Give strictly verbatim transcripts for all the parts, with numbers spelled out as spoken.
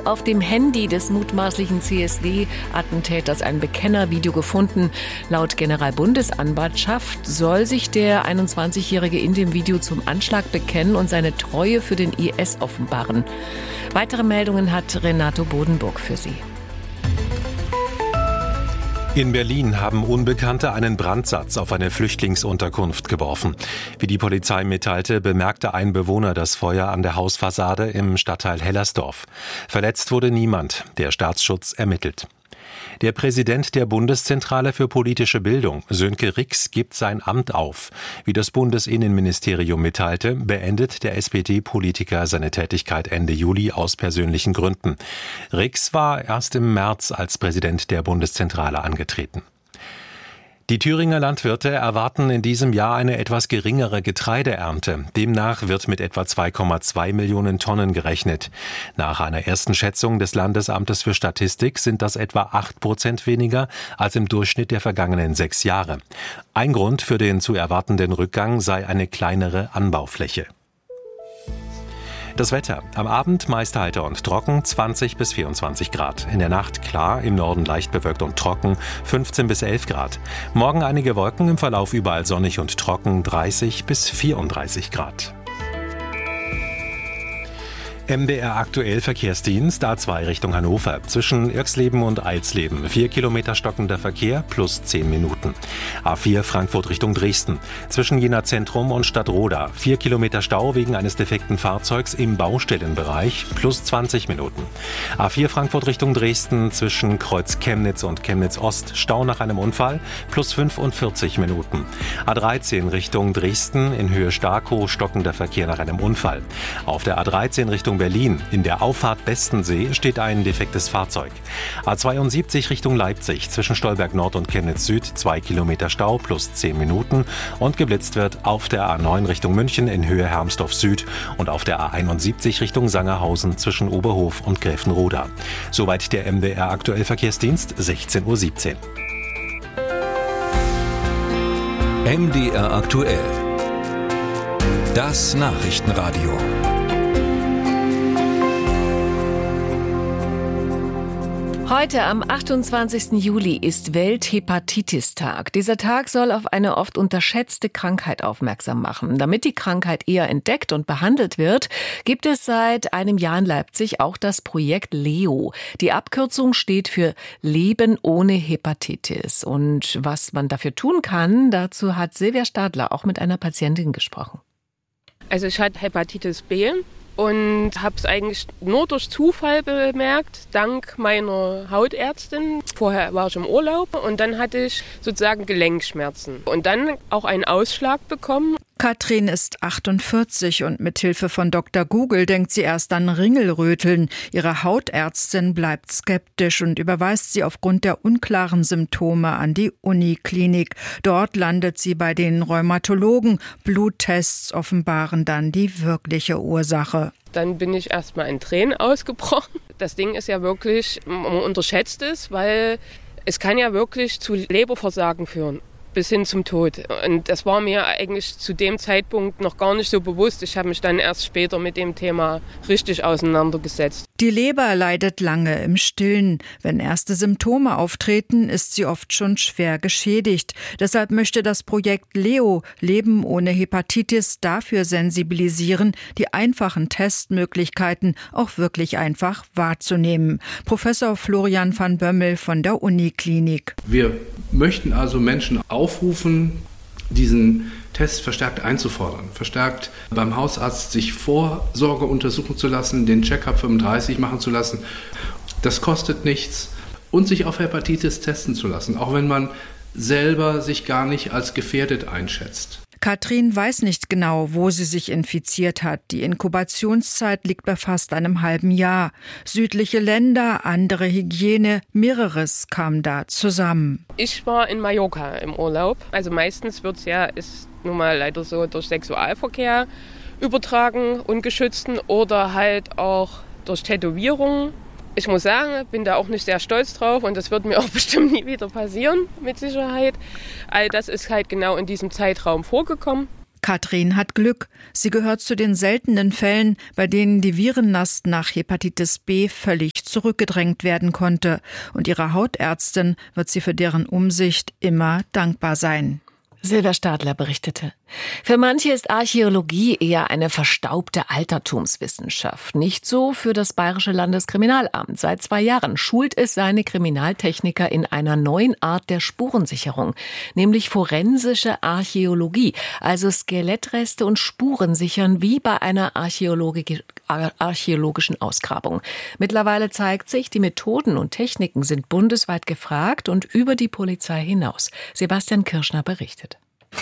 hat auf dem Handy des mutmaßlichen C S D-Attentäters ein Bekennervideo gefunden. Laut Generalbundesanwaltschaft soll sich der einundzwanzigjährige in dem Video zum Anschlag bekennen und seine Treue für den I S offenbaren. Weitere Meldungen hat Renato Bodenburg für Sie. In Berlin haben Unbekannte einen Brandsatz auf eine Flüchtlingsunterkunft geworfen. Wie die Polizei mitteilte, bemerkte ein Bewohner das Feuer an der Hausfassade im Stadtteil Hellersdorf. Verletzt wurde niemand. Der Staatsschutz ermittelt. Der Präsident der Bundeszentrale für politische Bildung, Sönke Rix, gibt sein Amt auf. Wie das Bundesinnenministerium mitteilte, beendet der S P D-Politiker seine Tätigkeit Ende Juli aus persönlichen Gründen. Rix war erst im März als Präsident der Bundeszentrale angetreten. Die Thüringer Landwirte erwarten in diesem Jahr eine etwas geringere Getreideernte. Demnach wird mit etwa zwei Komma zwei Millionen Tonnen gerechnet. Nach einer ersten Schätzung des Landesamtes für Statistik sind das etwa acht Prozent weniger als im Durchschnitt der vergangenen sechs Jahre. Ein Grund für den zu erwartenden Rückgang sei eine kleinere Anbaufläche. Das Wetter. Am Abend meist heiter und trocken, zwanzig bis vierundzwanzig Grad. In der Nacht klar, im Norden leicht bewölkt und trocken, fünfzehn bis elf Grad. Morgen einige Wolken, im Verlauf überall sonnig und trocken, dreißig bis vierunddreißig Grad. M D R aktuell Verkehrsdienst A zwei Richtung Hannover. Zwischen Irxleben und Eilsleben. Vier Kilometer stockender Verkehr plus zehn Minuten. A vier Frankfurt Richtung Dresden. Zwischen Jena Zentrum und Stadtroda. Vier Kilometer Stau wegen eines defekten Fahrzeugs im Baustellenbereich plus zwanzig Minuten. A vier Frankfurt Richtung Dresden. Zwischen Kreuz Chemnitz und Chemnitz Ost. Stau nach einem Unfall plus fünfundvierzig Minuten. A dreizehn Richtung Dresden. In Höhe Starkow stockender Verkehr nach einem Unfall. Auf der A dreizehn Richtung Berlin. In der Auffahrt Bestensee steht ein defektes Fahrzeug. A zweiundsiebzig Richtung Leipzig. Zwischen Stolberg Nord und Chemnitz Süd. Zwei Kilometer Stau plus zehn Minuten. Und geblitzt wird auf der A neun Richtung München in Höhe Hermsdorf Süd. Und auf der A einundsiebzig Richtung Sangerhausen zwischen Oberhof und Gräfenroda. Soweit der M D R aktuell Verkehrsdienst, sechzehn Uhr siebzehn. M D R aktuell. Das Nachrichtenradio. Heute am achtundzwanzigsten Juli ist Welthepatitis-Tag. Dieser Tag soll auf eine oft unterschätzte Krankheit aufmerksam machen. Damit die Krankheit eher entdeckt und behandelt wird, gibt es seit einem Jahr in Leipzig auch das Projekt LEO. Die Abkürzung steht für Leben ohne Hepatitis. Und was man dafür tun kann, dazu hat Silvia Stadler auch mit einer Patientin gesprochen. Also ich hatte Hepatitis B. Und habe es eigentlich nur durch Zufall bemerkt, dank meiner Hautärztin. Vorher war ich im Urlaub und dann hatte ich sozusagen Gelenkschmerzen und dann auch einen Ausschlag bekommen. Katrin ist achtundvierzig und mit Hilfe von Doktor Google denkt sie erst an Ringelröteln. Ihre Hautärztin bleibt skeptisch und überweist sie aufgrund der unklaren Symptome an die Uniklinik. Dort landet sie bei den Rheumatologen. Bluttests offenbaren dann die wirkliche Ursache. Dann bin ich erstmal in Tränen ausgebrochen. Das Ding ist ja wirklich, man unterschätzt es, weil es kann ja wirklich zu Leberversagen führen. Bis hin zum Tod. Und das war mir eigentlich zu dem Zeitpunkt noch gar nicht so bewusst. Ich habe mich dann erst später mit dem Thema richtig auseinandergesetzt. Die Leber leidet lange im Stillen. Wenn erste Symptome auftreten, ist sie oft schon schwer geschädigt. Deshalb möchte das Projekt LEO, Leben ohne Hepatitis, dafür sensibilisieren, die einfachen Testmöglichkeiten auch wirklich einfach wahrzunehmen. Professor Florian van Bömmel von der Uniklinik. Wir möchten also Menschen aufrufen, diesen Test verstärkt einzufordern, verstärkt beim Hausarzt sich Vorsorge untersuchen zu lassen, den Check-up fünfunddreißig machen zu lassen. Das kostet nichts und sich auf Hepatitis testen zu lassen, auch wenn man selber sich gar nicht als gefährdet einschätzt. Katrin weiß nicht genau, wo sie sich infiziert hat. Die Inkubationszeit liegt bei fast einem halben Jahr. Südliche Länder, andere Hygiene, mehreres kam da zusammen. Ich war in Mallorca im Urlaub. Also meistens wird es ja, ist nun mal leider so, durch Sexualverkehr übertragen, ungeschützten oder halt auch durch Tätowierungen. Ich muss sagen, bin da auch nicht sehr stolz drauf und das wird mir auch bestimmt nie wieder passieren, mit Sicherheit. All das ist halt genau in diesem Zeitraum vorgekommen. Katrin hat Glück. Sie gehört zu den seltenen Fällen, bei denen die Virenlast nach Hepatitis B völlig zurückgedrängt werden konnte. Und ihre Hautärztin wird sie für deren Umsicht immer dankbar sein. Silvia Stadler berichtete. Für manche ist Archäologie eher eine verstaubte Altertumswissenschaft. Nicht so für das Bayerische Landeskriminalamt. Seit zwei Jahren schult es seine Kriminaltechniker in einer neuen Art der Spurensicherung, nämlich forensische Archäologie, also Skelettreste und Spuren sichern wie bei einer Archäologi- archäologischen Ausgrabung. Mittlerweile zeigt sich, die Methoden und Techniken sind bundesweit gefragt und über die Polizei hinaus. Sebastian Kirschner berichtet.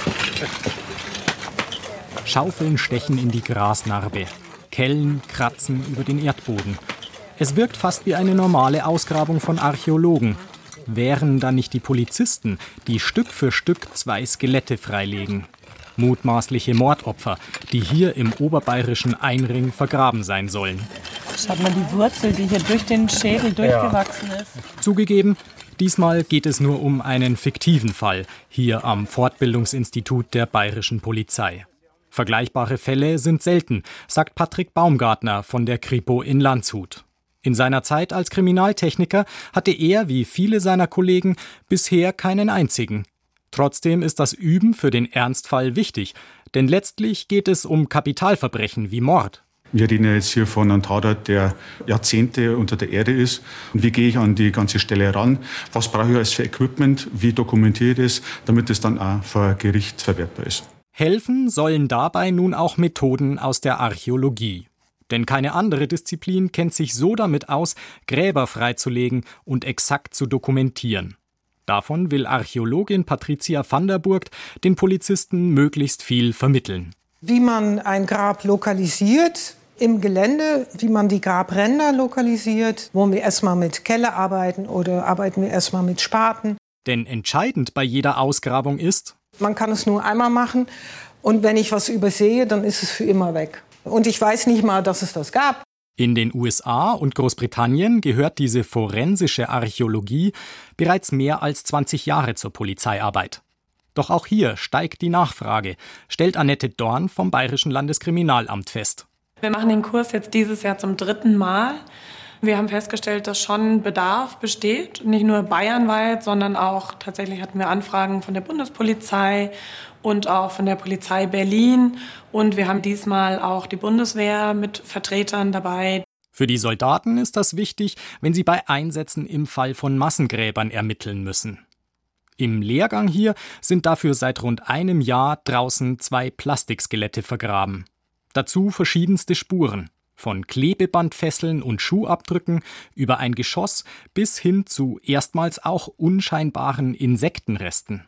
Schaufeln stechen in die Grasnarbe. Kellen kratzen über den Erdboden. Es wirkt fast wie eine normale Ausgrabung von Archäologen. Wären da nicht die Polizisten, die Stück für Stück zwei Skelette freilegen. Mutmaßliche Mordopfer, die hier im oberbayerischen Einring vergraben sein sollen. Schaut mal die Wurzel, die hier durch den Schädel durchgewachsen ist. Zugegeben, diesmal geht es nur um einen fiktiven Fall, hier am Fortbildungsinstitut der Bayerischen Polizei. Vergleichbare Fälle sind selten, sagt Patrick Baumgartner von der Kripo in Landshut. In seiner Zeit als Kriminaltechniker hatte er, wie viele seiner Kollegen, bisher keinen einzigen. Trotzdem ist das Üben für den Ernstfall wichtig, denn letztlich geht es um Kapitalverbrechen wie Mord. Wir reden ja jetzt hier von einem Tatort, der Jahrzehnte unter der Erde ist. Und wie gehe ich an die ganze Stelle ran? Was brauche ich als für Equipment? Wie dokumentiere ich das, damit es dann auch vor Gericht verwertbar ist? Helfen sollen dabei nun auch Methoden aus der Archäologie. Denn keine andere Disziplin kennt sich so damit aus, Gräber freizulegen und exakt zu dokumentieren. Davon will Archäologin Patricia van der Burgt den Polizisten möglichst viel vermitteln. Wie man ein Grab lokalisiert im Gelände, wie man die Grabränder lokalisiert, wo wir erstmal mit Kelle arbeiten oder arbeiten wir erstmal mit Spaten. Denn entscheidend bei jeder Ausgrabung ist: Man kann es nur einmal machen und wenn ich was übersehe, dann ist es für immer weg. Und ich weiß nicht mal, dass es das gab. In den U S A und Großbritannien gehört diese forensische Archäologie bereits mehr als zwanzig Jahre zur Polizeiarbeit. Doch auch hier steigt die Nachfrage, stellt Annette Dorn vom Bayerischen Landeskriminalamt fest. Wir machen den Kurs jetzt dieses Jahr zum dritten Mal. Wir haben festgestellt, dass schon Bedarf besteht, nicht nur bayernweit, sondern auch tatsächlich hatten wir Anfragen von der Bundespolizei und auch von der Polizei Berlin. Und wir haben diesmal auch die Bundeswehr mit Vertretern dabei. Für die Soldaten ist das wichtig, wenn sie bei Einsätzen im Fall von Massengräbern ermitteln müssen. Im Lehrgang hier sind dafür seit rund einem Jahr draußen zwei Plastikskelette vergraben. Dazu verschiedenste Spuren, von Klebebandfesseln und Schuhabdrücken über ein Geschoss bis hin zu erstmals auch unscheinbaren Insektenresten.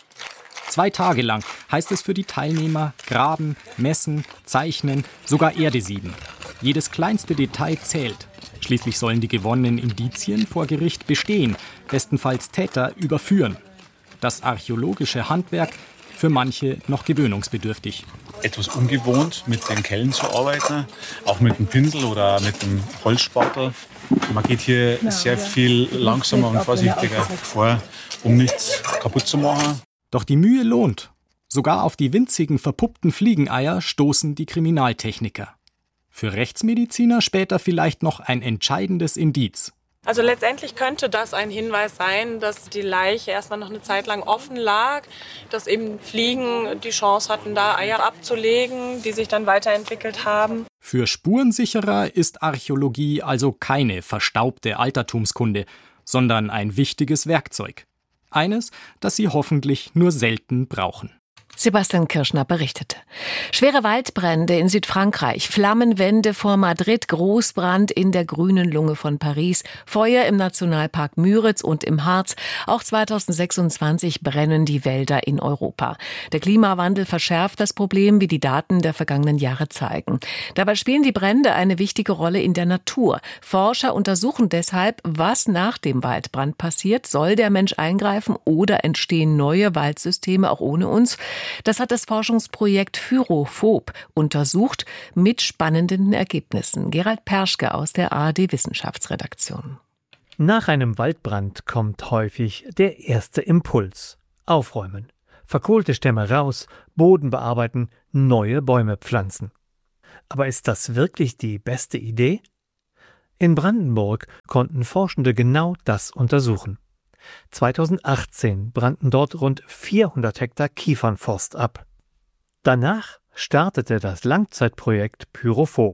Zwei Tage lang heißt es für die Teilnehmer graben, messen, zeichnen, sogar Erde sieben. Jedes kleinste Detail zählt. Schließlich sollen die gewonnenen Indizien vor Gericht bestehen, bestenfalls Täter überführen. Das archäologische Handwerk für manche noch gewöhnungsbedürftig. Etwas ungewohnt, mit den Kellen zu arbeiten, auch mit dem Pinsel oder mit dem Holzspatel. Man geht hier sehr viel langsamer und vorsichtiger vor, um nichts kaputt zu machen. Doch die Mühe lohnt. Sogar auf die winzigen verpuppten Fliegeneier stoßen die Kriminaltechniker. Für Rechtsmediziner später vielleicht noch ein entscheidendes Indiz. Also letztendlich könnte das ein Hinweis sein, dass die Leiche erstmal noch eine Zeit lang offen lag, dass eben Fliegen die Chance hatten, da Eier abzulegen, die sich dann weiterentwickelt haben. Für Spurensicherer ist Archäologie also keine verstaubte Altertumskunde, sondern ein wichtiges Werkzeug. Eines, das sie hoffentlich nur selten brauchen. Sebastian Kirschner berichtete. Schwere Waldbrände in Südfrankreich, Flammenwände vor Madrid, Großbrand in der grünen Lunge von Paris, Feuer im Nationalpark Müritz und im Harz. Auch zweitausendsechsundzwanzig brennen die Wälder in Europa. Der Klimawandel verschärft das Problem, wie die Daten der vergangenen Jahre zeigen. Dabei spielen die Brände eine wichtige Rolle in der Natur. Forscher untersuchen deshalb, was nach dem Waldbrand passiert. Soll der Mensch eingreifen oder entstehen neue Waldsysteme auch ohne uns? Das hat das Forschungsprojekt Fyrophob untersucht mit spannenden Ergebnissen. Gerald Perschke aus der A R D-Wissenschaftsredaktion. Nach einem Waldbrand kommt häufig der erste Impuls: Aufräumen. Verkohlte Stämme raus, Boden bearbeiten, neue Bäume pflanzen. Aber ist das wirklich die beste Idee? In Brandenburg konnten Forschende genau das untersuchen. zweitausendachtzehn brannten dort rund vierhundert Hektar Kiefernforst ab. Danach startete das Langzeitprojekt Pyrophob.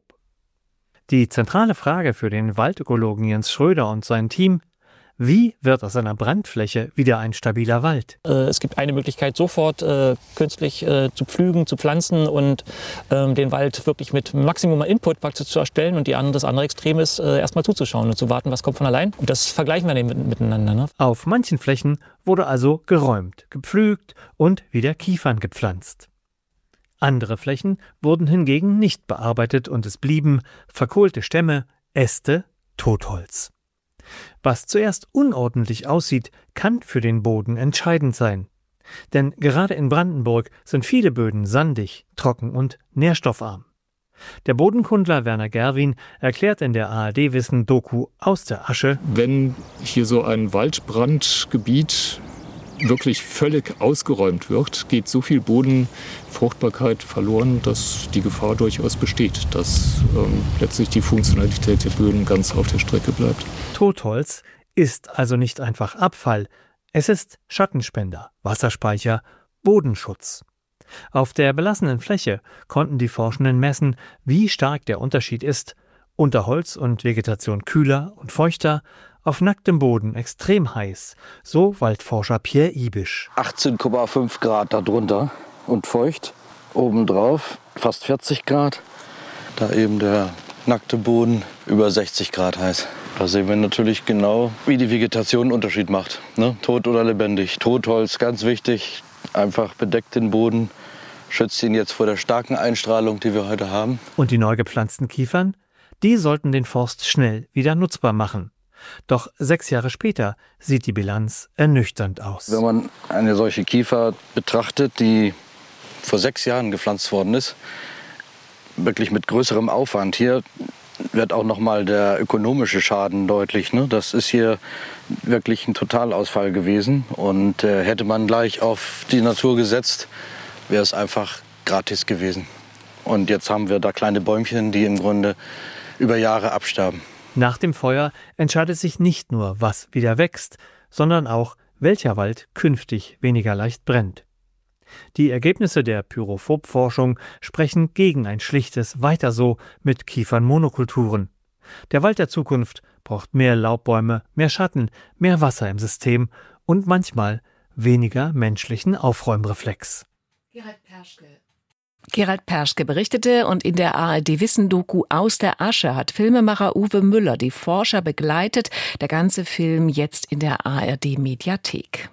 Die zentrale Frage für den Waldökologen Jens Schröder und sein Team: Wie wird aus einer Brandfläche wieder ein stabiler Wald? Es gibt eine Möglichkeit, sofort äh, künstlich äh, zu pflügen, zu pflanzen und ähm, den Wald wirklich mit Maximum Input praktisch zu erstellen. Und die andere, das andere Extrem ist, äh, erstmal zuzuschauen und zu warten, was kommt von allein. Und das vergleichen wir dann mit, miteinander. Ne? Auf manchen Flächen wurde also geräumt, gepflügt und wieder Kiefern gepflanzt. Andere Flächen wurden hingegen nicht bearbeitet und es blieben verkohlte Stämme, Äste, Totholz. Was zuerst unordentlich aussieht, kann für den Boden entscheidend sein. Denn gerade in Brandenburg sind viele Böden sandig, trocken und nährstoffarm. Der Bodenkundler Werner Gerwin erklärt in der A R D-Wissen-Doku Aus der Asche: Wenn hier so ein Waldbrandgebiet wirklich völlig ausgeräumt wird, geht so viel Bodenfruchtbarkeit verloren, dass die Gefahr durchaus besteht, dass ähm, letztlich die Funktionalität der Böden ganz auf der Strecke bleibt. Totholz ist also nicht einfach Abfall, es ist Schattenspender, Wasserspeicher, Bodenschutz. Auf der belassenen Fläche konnten die Forschenden messen, wie stark der Unterschied ist: unter Holz und Vegetation kühler und feuchter, auf nacktem Boden extrem heiß, so Waldforscher Pierre Ibisch. achtzehn Komma fünf Grad darunter und feucht, obendrauf fast vierzig Grad, da eben der nackte Boden über sechzig Grad heiß. Da sehen wir natürlich genau, wie die Vegetation einen Unterschied macht, ne? Tot oder lebendig. Totholz, ganz wichtig, einfach bedeckt den Boden, schützt ihn jetzt vor der starken Einstrahlung, die wir heute haben. Und die neu gepflanzten Kiefern? Die sollten den Forst schnell wieder nutzbar machen. Doch sechs Jahre später sieht die Bilanz ernüchternd aus. Wenn man eine solche Kiefer betrachtet, die vor sechs Jahren gepflanzt worden ist, wirklich mit größerem Aufwand, hier wird auch noch mal der ökonomische Schaden deutlich. Ne? Das ist hier wirklich ein Totalausfall gewesen. Und äh, hätte man gleich auf die Natur gesetzt, wäre es einfach gratis gewesen. Und jetzt haben wir da kleine Bäumchen, die im Grunde über Jahre absterben. Nach dem Feuer entscheidet sich nicht nur, was wieder wächst, sondern auch, welcher Wald künftig weniger leicht brennt. Die Ergebnisse der Pyrophob-Forschung sprechen gegen ein schlichtes Weiter so mit Kiefernmonokulturen. Der Wald der Zukunft braucht mehr Laubbäume, mehr Schatten, mehr Wasser im System und manchmal weniger menschlichen Aufräumreflex. Gerald Perschke. Gerald Perschke berichtete, und in der A R D-Wissen-Doku Aus der Asche hat Filmemacher Uwe Müller die Forscher begleitet. Der ganze Film jetzt in der A R D-Mediathek.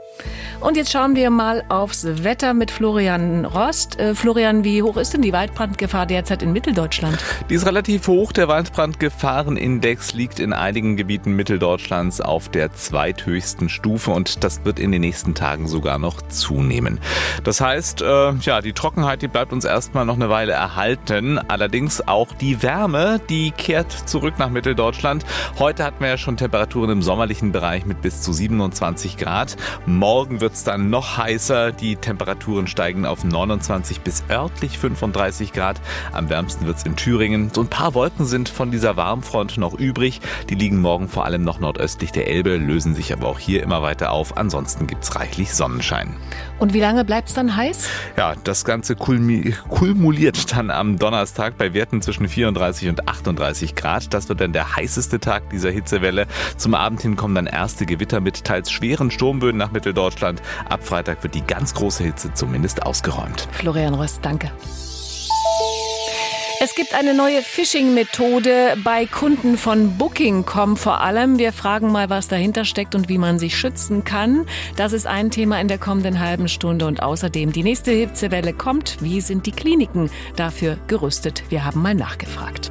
Und jetzt schauen wir mal aufs Wetter mit Florian Rost. Äh, Florian, wie hoch ist denn die Waldbrandgefahr derzeit in Mitteldeutschland? Die ist relativ hoch. Der Waldbrandgefahrenindex liegt in einigen Gebieten Mitteldeutschlands auf der zweithöchsten Stufe und das wird in den nächsten Tagen sogar noch zunehmen. Das heißt, äh, ja, die Trockenheit, die bleibt uns erstmal noch eine Weile erhalten. Allerdings auch die Wärme, die kehrt zurück nach Mitteldeutschland. Heute hatten wir ja schon Temperaturen im sommerlichen Bereich mit bis zu siebenundzwanzig Grad. Morgen wird es dann noch heißer. Die Temperaturen steigen auf neunundzwanzig bis örtlich fünfunddreißig Grad. Am wärmsten wird es in Thüringen. So ein paar Wolken sind von dieser Warmfront noch übrig. Die liegen morgen vor allem noch nordöstlich der Elbe, lösen sich aber auch hier immer weiter auf. Ansonsten gibt es reichlich Sonnenschein. Und wie lange bleibt es dann heiß? Ja, das Ganze kulmi- kumuliert dann am Donnerstag bei Werten zwischen vierunddreißig und achtunddreißig Grad. Das wird dann der heißeste Tag dieser Hitzewelle. Zum Abend hin kommen dann erste Gewitter mit teils schweren Sturmböen nach Mitteldeutschland. Ab Freitag wird die ganz große Hitze zumindest ausgeräumt. Florian Röst, danke. Es gibt eine neue Phishing-Methode bei Kunden von Booking Punkt com vor allem. Wir fragen mal, was dahinter steckt und wie man sich schützen kann. Das ist ein Thema in der kommenden halben Stunde. Und außerdem, die nächste Hitzewelle kommt. Wie sind die Kliniken dafür gerüstet? Wir haben mal nachgefragt.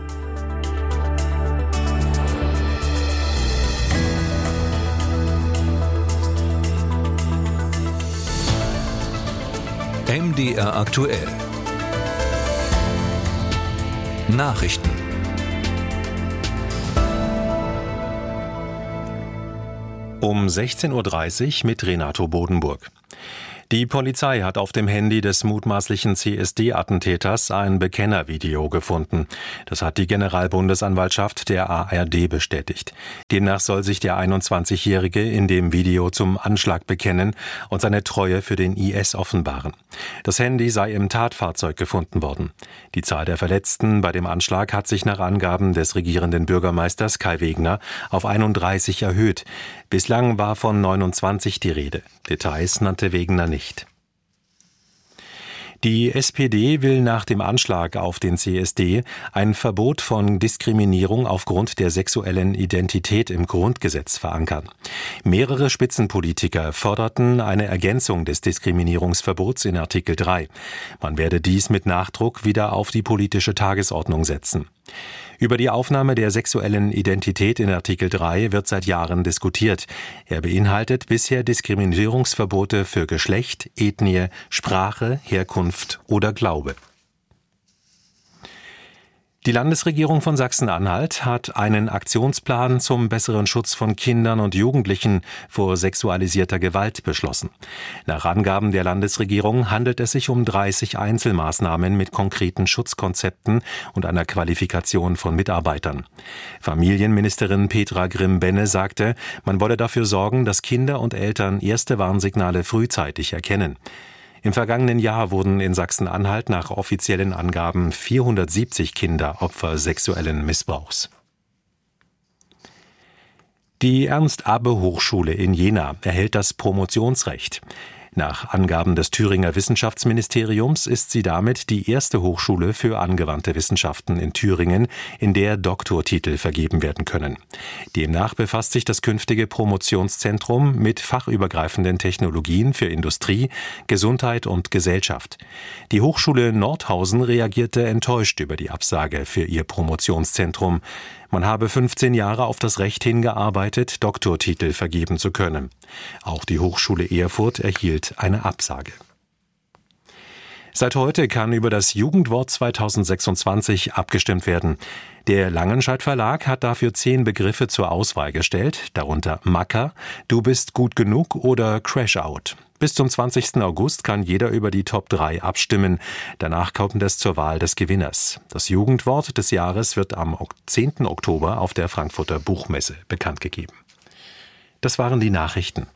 M D R aktuell. Nachrichten. Um sechzehn Uhr dreißig mit Renato Bodenburg. Die Polizei hat auf dem Handy des mutmaßlichen C S D-Attentäters ein Bekennervideo gefunden. Das hat die Generalbundesanwaltschaft der A R D bestätigt. Demnach soll sich der einundzwanzigjährige in dem Video zum Anschlag bekennen und seine Treue für den I S offenbaren. Das Handy sei im Tatfahrzeug gefunden worden. Die Zahl der Verletzten bei dem Anschlag hat sich nach Angaben des regierenden Bürgermeisters Kai Wegner auf einunddreißig erhöht. Bislang war von neunundzwanzig die Rede. Details nannte Wegner nicht. Die S P D will nach dem Anschlag auf den C S D ein Verbot von Diskriminierung aufgrund der sexuellen Identität im Grundgesetz verankern. Mehrere Spitzenpolitiker forderten eine Ergänzung des Diskriminierungsverbots in Artikel drei. Man werde dies mit Nachdruck wieder auf die politische Tagesordnung setzen. Über die Aufnahme der sexuellen Identität in Artikel drei wird seit Jahren diskutiert. Er beinhaltet bisher Diskriminierungsverbote für Geschlecht, Ethnie, Sprache, Herkunft oder Glaube. Die Landesregierung von Sachsen-Anhalt hat einen Aktionsplan zum besseren Schutz von Kindern und Jugendlichen vor sexualisierter Gewalt beschlossen. Nach Angaben der Landesregierung handelt es sich um dreißig Einzelmaßnahmen mit konkreten Schutzkonzepten und einer Qualifikation von Mitarbeitern. Familienministerin Petra Grimm-Benne sagte, man wolle dafür sorgen, dass Kinder und Eltern erste Warnsignale frühzeitig erkennen. Im vergangenen Jahr wurden in Sachsen-Anhalt nach offiziellen Angaben vierhundertsiebzig Kinder Opfer sexuellen Missbrauchs. Die Ernst-Abbe-Hochschule in Jena erhält das Promotionsrecht. Nach Angaben des Thüringer Wissenschaftsministeriums ist sie damit die erste Hochschule für angewandte Wissenschaften in Thüringen, in der Doktortitel vergeben werden können. Demnach befasst sich das künftige Promotionszentrum mit fachübergreifenden Technologien für Industrie, Gesundheit und Gesellschaft. Die Hochschule Nordhausen reagierte enttäuscht über die Absage für ihr Promotionszentrum. Man habe fünfzehn Jahre auf das Recht hingearbeitet, Doktortitel vergeben zu können. Auch die Hochschule Erfurt erhielt eine Absage. Seit heute kann über das Jugendwort zweitausendsechsundzwanzig abgestimmt werden. Der Langenscheidt Verlag hat dafür zehn Begriffe zur Auswahl gestellt, darunter Macker, Du bist gut genug oder Crash Out. Bis zum zwanzigsten August kann jeder über die Top drei abstimmen. Danach kommt es zur Wahl des Gewinners. Das Jugendwort des Jahres wird am zehnten Oktober auf der Frankfurter Buchmesse bekannt gegeben. Das waren die Nachrichten.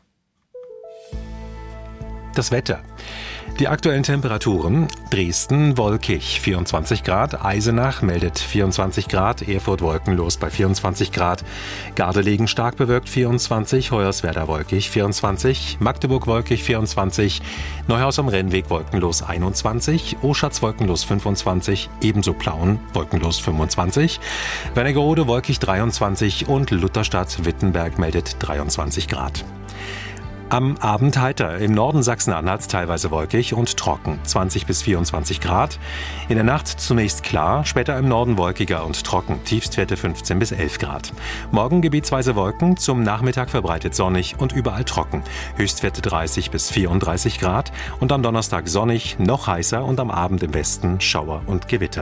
Das Wetter. Die aktuellen Temperaturen: Dresden wolkig vierundzwanzig Grad, Eisenach meldet vierundzwanzig Grad, Erfurt wolkenlos bei vierundzwanzig Grad, Gardelegen stark bewölkt vierundzwanzig, Hoyerswerda wolkig vierundzwanzig, Magdeburg wolkig vierundzwanzig, Neuhaus am Rennweg wolkenlos einundzwanzig, Oschatz wolkenlos fünfundzwanzig, ebenso Plauen wolkenlos fünfundzwanzig, Wernigerode wolkig dreiundzwanzig und Lutherstadt-Wittenberg meldet dreiundzwanzig Grad. Am Abend heiter, im Norden Sachsen-Anhalts teilweise wolkig und trocken, zwanzig bis vierundzwanzig Grad. In der Nacht zunächst klar, später im Norden wolkiger und trocken, Tiefstwerte fünfzehn bis elf Grad. Morgen gebietsweise Wolken, zum Nachmittag verbreitet sonnig und überall trocken, Höchstwerte dreißig bis vierunddreißig Grad und am Donnerstag sonnig, noch heißer und am Abend im Westen Schauer und Gewitter.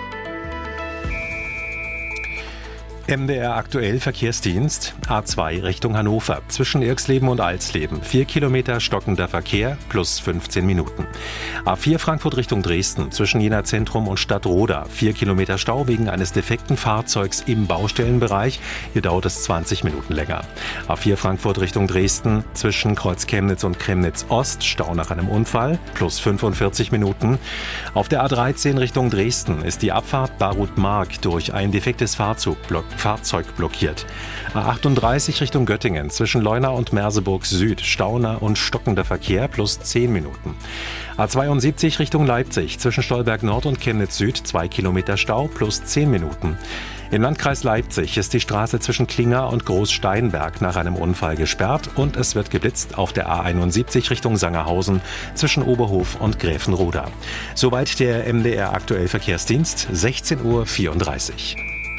M D R aktuell Verkehrsdienst, A zwei Richtung Hannover, zwischen Irxleben und Alsleben, vier Kilometer stockender Verkehr, plus fünfzehn Minuten. A vier Frankfurt Richtung Dresden, zwischen Jena Zentrum und Stadtroda, vier Kilometer Stau wegen eines defekten Fahrzeugs im Baustellenbereich, hier dauert es zwanzig Minuten länger. A vier Frankfurt Richtung Dresden, zwischen Kreuz Chemnitz und Chemnitz Ost, Stau nach einem Unfall, plus fünfundvierzig Minuten. Auf der A dreizehn Richtung Dresden ist die Abfahrt Barut-Mark durch ein defektes Fahrzeug blockiert. Fahrzeug blockiert. A achtunddreißig Richtung Göttingen, zwischen Leuna und Merseburg Süd, stauender und stockender Verkehr, plus zehn Minuten. A zweiundsiebzig Richtung Leipzig, zwischen Stolberg Nord und Chemnitz Süd, zwei Kilometer Stau, plus zehn Minuten. Im Landkreis Leipzig ist die Straße zwischen Klinger und Großsteinberg nach einem Unfall gesperrt und es wird geblitzt auf der A einundsiebzig Richtung Sangerhausen zwischen Oberhof und Gräfenroda. Soweit der M D R aktuell Verkehrsdienst, sechzehn Uhr vierunddreißig.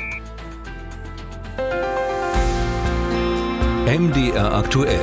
M D R aktuell.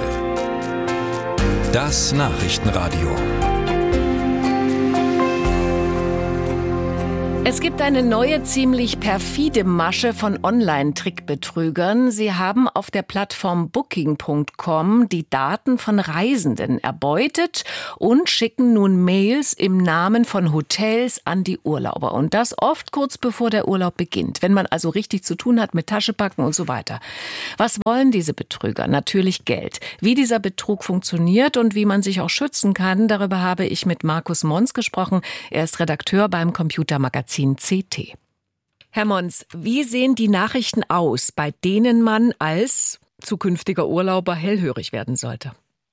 Das Nachrichtenradio. Es gibt eine neue, ziemlich perfide Masche von Online-Trickbetrügern. Sie haben auf der Plattform Booking Punkt com die Daten von Reisenden erbeutet und schicken nun Mails im Namen von Hotels an die Urlauber. Und das oft kurz bevor der Urlaub beginnt, wenn man also richtig zu tun hat mit Taschepacken und so weiter. Was wollen diese Betrüger? Natürlich Geld. Wie dieser Betrug funktioniert und wie man sich auch schützen kann, darüber habe ich mit Markus Mons gesprochen. Er ist Redakteur beim Computermagazin C T. Herr Mons, wie sehen die Nachrichten aus, bei denen man als zukünftiger Urlauber hellhörig werden sollte?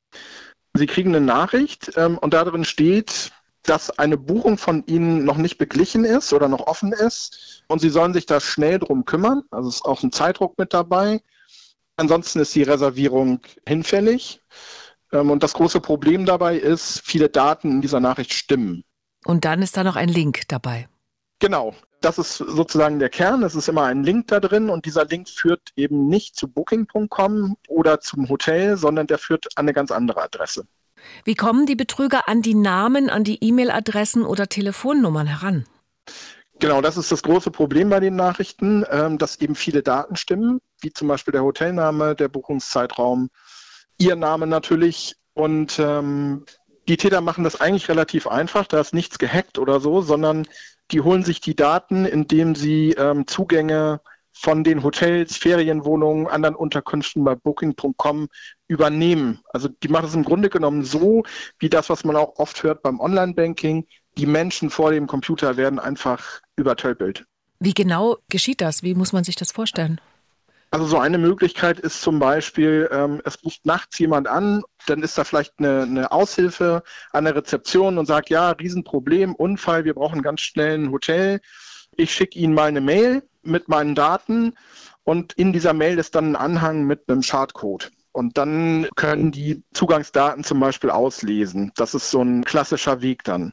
Sie kriegen eine Nachricht ähm, und darin steht, dass eine Buchung von Ihnen noch nicht beglichen ist oder noch offen ist und Sie sollen sich da schnell drum kümmern. Also ist auch ein Zeitdruck mit dabei. Ansonsten ist die Reservierung hinfällig. Ähm, und das große Problem dabei ist, viele Daten in dieser Nachricht stimmen. Und dann ist da noch ein Link dabei. Genau, das ist sozusagen der Kern. Es ist immer ein Link da drin und dieser Link führt eben nicht zu Booking Punkt com oder zum Hotel, sondern der führt an eine ganz andere Adresse. Wie kommen die Betrüger an die Namen, an die E-Mail-Adressen oder Telefonnummern heran? Genau, das ist das große Problem bei den Nachrichten, dass eben viele Daten stimmen, wie zum Beispiel der Hotelname, der Buchungszeitraum, Ihr Name natürlich. Und ähm, die Täter machen das eigentlich relativ einfach, da ist nichts gehackt oder so, sondern die holen sich die Daten, indem sie ähm, Zugänge von den Hotels, Ferienwohnungen, anderen Unterkünften bei Booking Punkt com übernehmen. Also die machen es im Grunde genommen so, wie das, was man auch oft hört beim Online-Banking. Die Menschen vor dem Computer werden einfach übertölpelt. Wie genau geschieht das? Wie muss man sich das vorstellen? Also so eine Möglichkeit ist zum Beispiel, ähm, es ruft nachts jemand an, dann ist da vielleicht eine, eine Aushilfe an der Rezeption und sagt, ja, Riesenproblem, Unfall, wir brauchen ganz schnell ein Hotel. Ich schicke Ihnen mal eine Mail mit meinen Daten und in dieser Mail ist dann ein Anhang mit einem Schadcode. Und dann können die Zugangsdaten zum Beispiel auslesen. Das ist so ein klassischer Weg dann.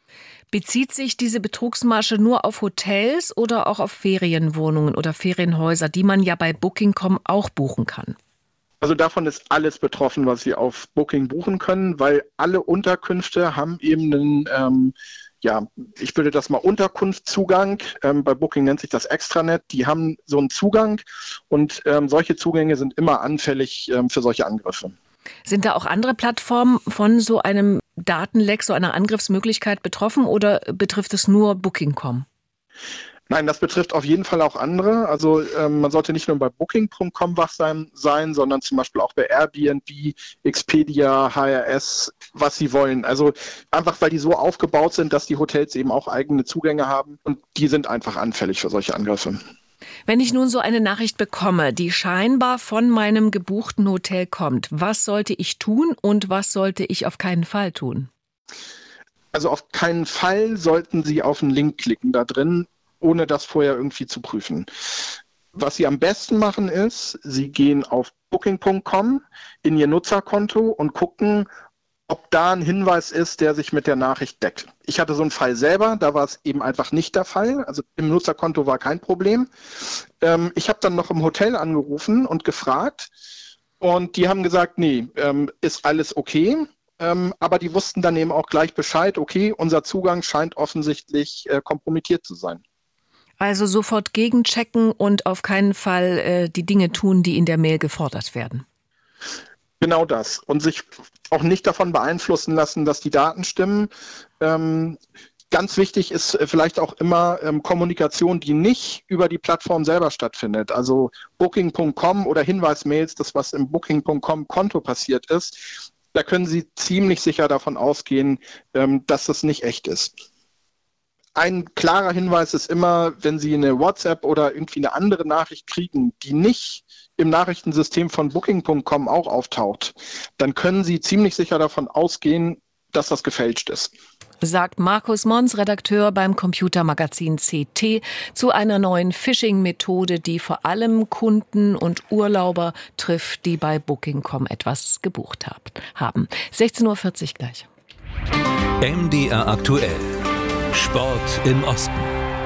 Bezieht sich diese Betrugsmasche nur auf Hotels oder auch auf Ferienwohnungen oder Ferienhäuser, die man ja bei Booking Punkt com auch buchen kann? Also davon ist alles betroffen, was Sie auf Booking buchen können, weil alle Unterkünfte haben eben einen, ähm, ja, ich würde das mal Unterkunftszugang, ähm, bei Booking nennt sich das Extranet, die haben so einen Zugang und ähm, solche Zugänge sind immer anfällig ähm, für solche Angriffe. Sind da auch andere Plattformen von so einem Datenleck, so einer Angriffsmöglichkeit betroffen oder betrifft es nur Booking Punkt com? Nein, das betrifft auf jeden Fall auch andere. Also ähm, man sollte nicht nur bei Booking Punkt com wachsam sein, sondern zum Beispiel auch bei Airbnb, Expedia, H R S, was sie wollen. Also einfach, weil die so aufgebaut sind, dass die Hotels eben auch eigene Zugänge haben und die sind einfach anfällig für solche Angriffe. Wenn ich nun so eine Nachricht bekomme, die scheinbar von meinem gebuchten Hotel kommt, was sollte ich tun und was sollte ich auf keinen Fall tun? Also auf keinen Fall sollten Sie auf einen Link klicken da drin, ohne das vorher irgendwie zu prüfen. Was Sie am besten machen ist, Sie gehen auf Booking Punkt com in Ihr Nutzerkonto und gucken, ob da ein Hinweis ist, der sich mit der Nachricht deckt. Ich hatte so einen Fall selber, da war es eben einfach nicht der Fall. Also im Nutzerkonto war kein Problem. Ähm, ich habe dann noch im Hotel angerufen und gefragt und die haben gesagt, nee, ähm, ist alles okay. Ähm, aber die wussten dann eben auch gleich Bescheid, okay, unser Zugang scheint offensichtlich äh, kompromittiert zu sein. Also sofort gegenchecken und auf keinen Fall äh, die Dinge tun, die in der Mail gefordert werden. Genau das. Und sich auch nicht davon beeinflussen lassen, dass die Daten stimmen. Ähm, ganz wichtig ist vielleicht auch immer ähm, Kommunikation, die nicht über die Plattform selber stattfindet. Also Booking Punkt com oder Hinweismails, das was im Booking Punkt com Konto passiert ist, da können Sie ziemlich sicher davon ausgehen, ähm, dass das nicht echt ist. Ein klarer Hinweis ist immer, wenn Sie eine WhatsApp oder irgendwie eine andere Nachricht kriegen, die nicht im Nachrichtensystem von Booking Punkt com auch auftaucht, dann können Sie ziemlich sicher davon ausgehen, dass das gefälscht ist. Sagt Markus Mons, Redakteur beim Computermagazin C T, zu einer neuen Phishing-Methode, die vor allem Kunden und Urlauber trifft, die bei Booking Punkt com etwas gebucht haben. sechzehn Uhr vierzig gleich. M D R aktuell. Sport im Osten.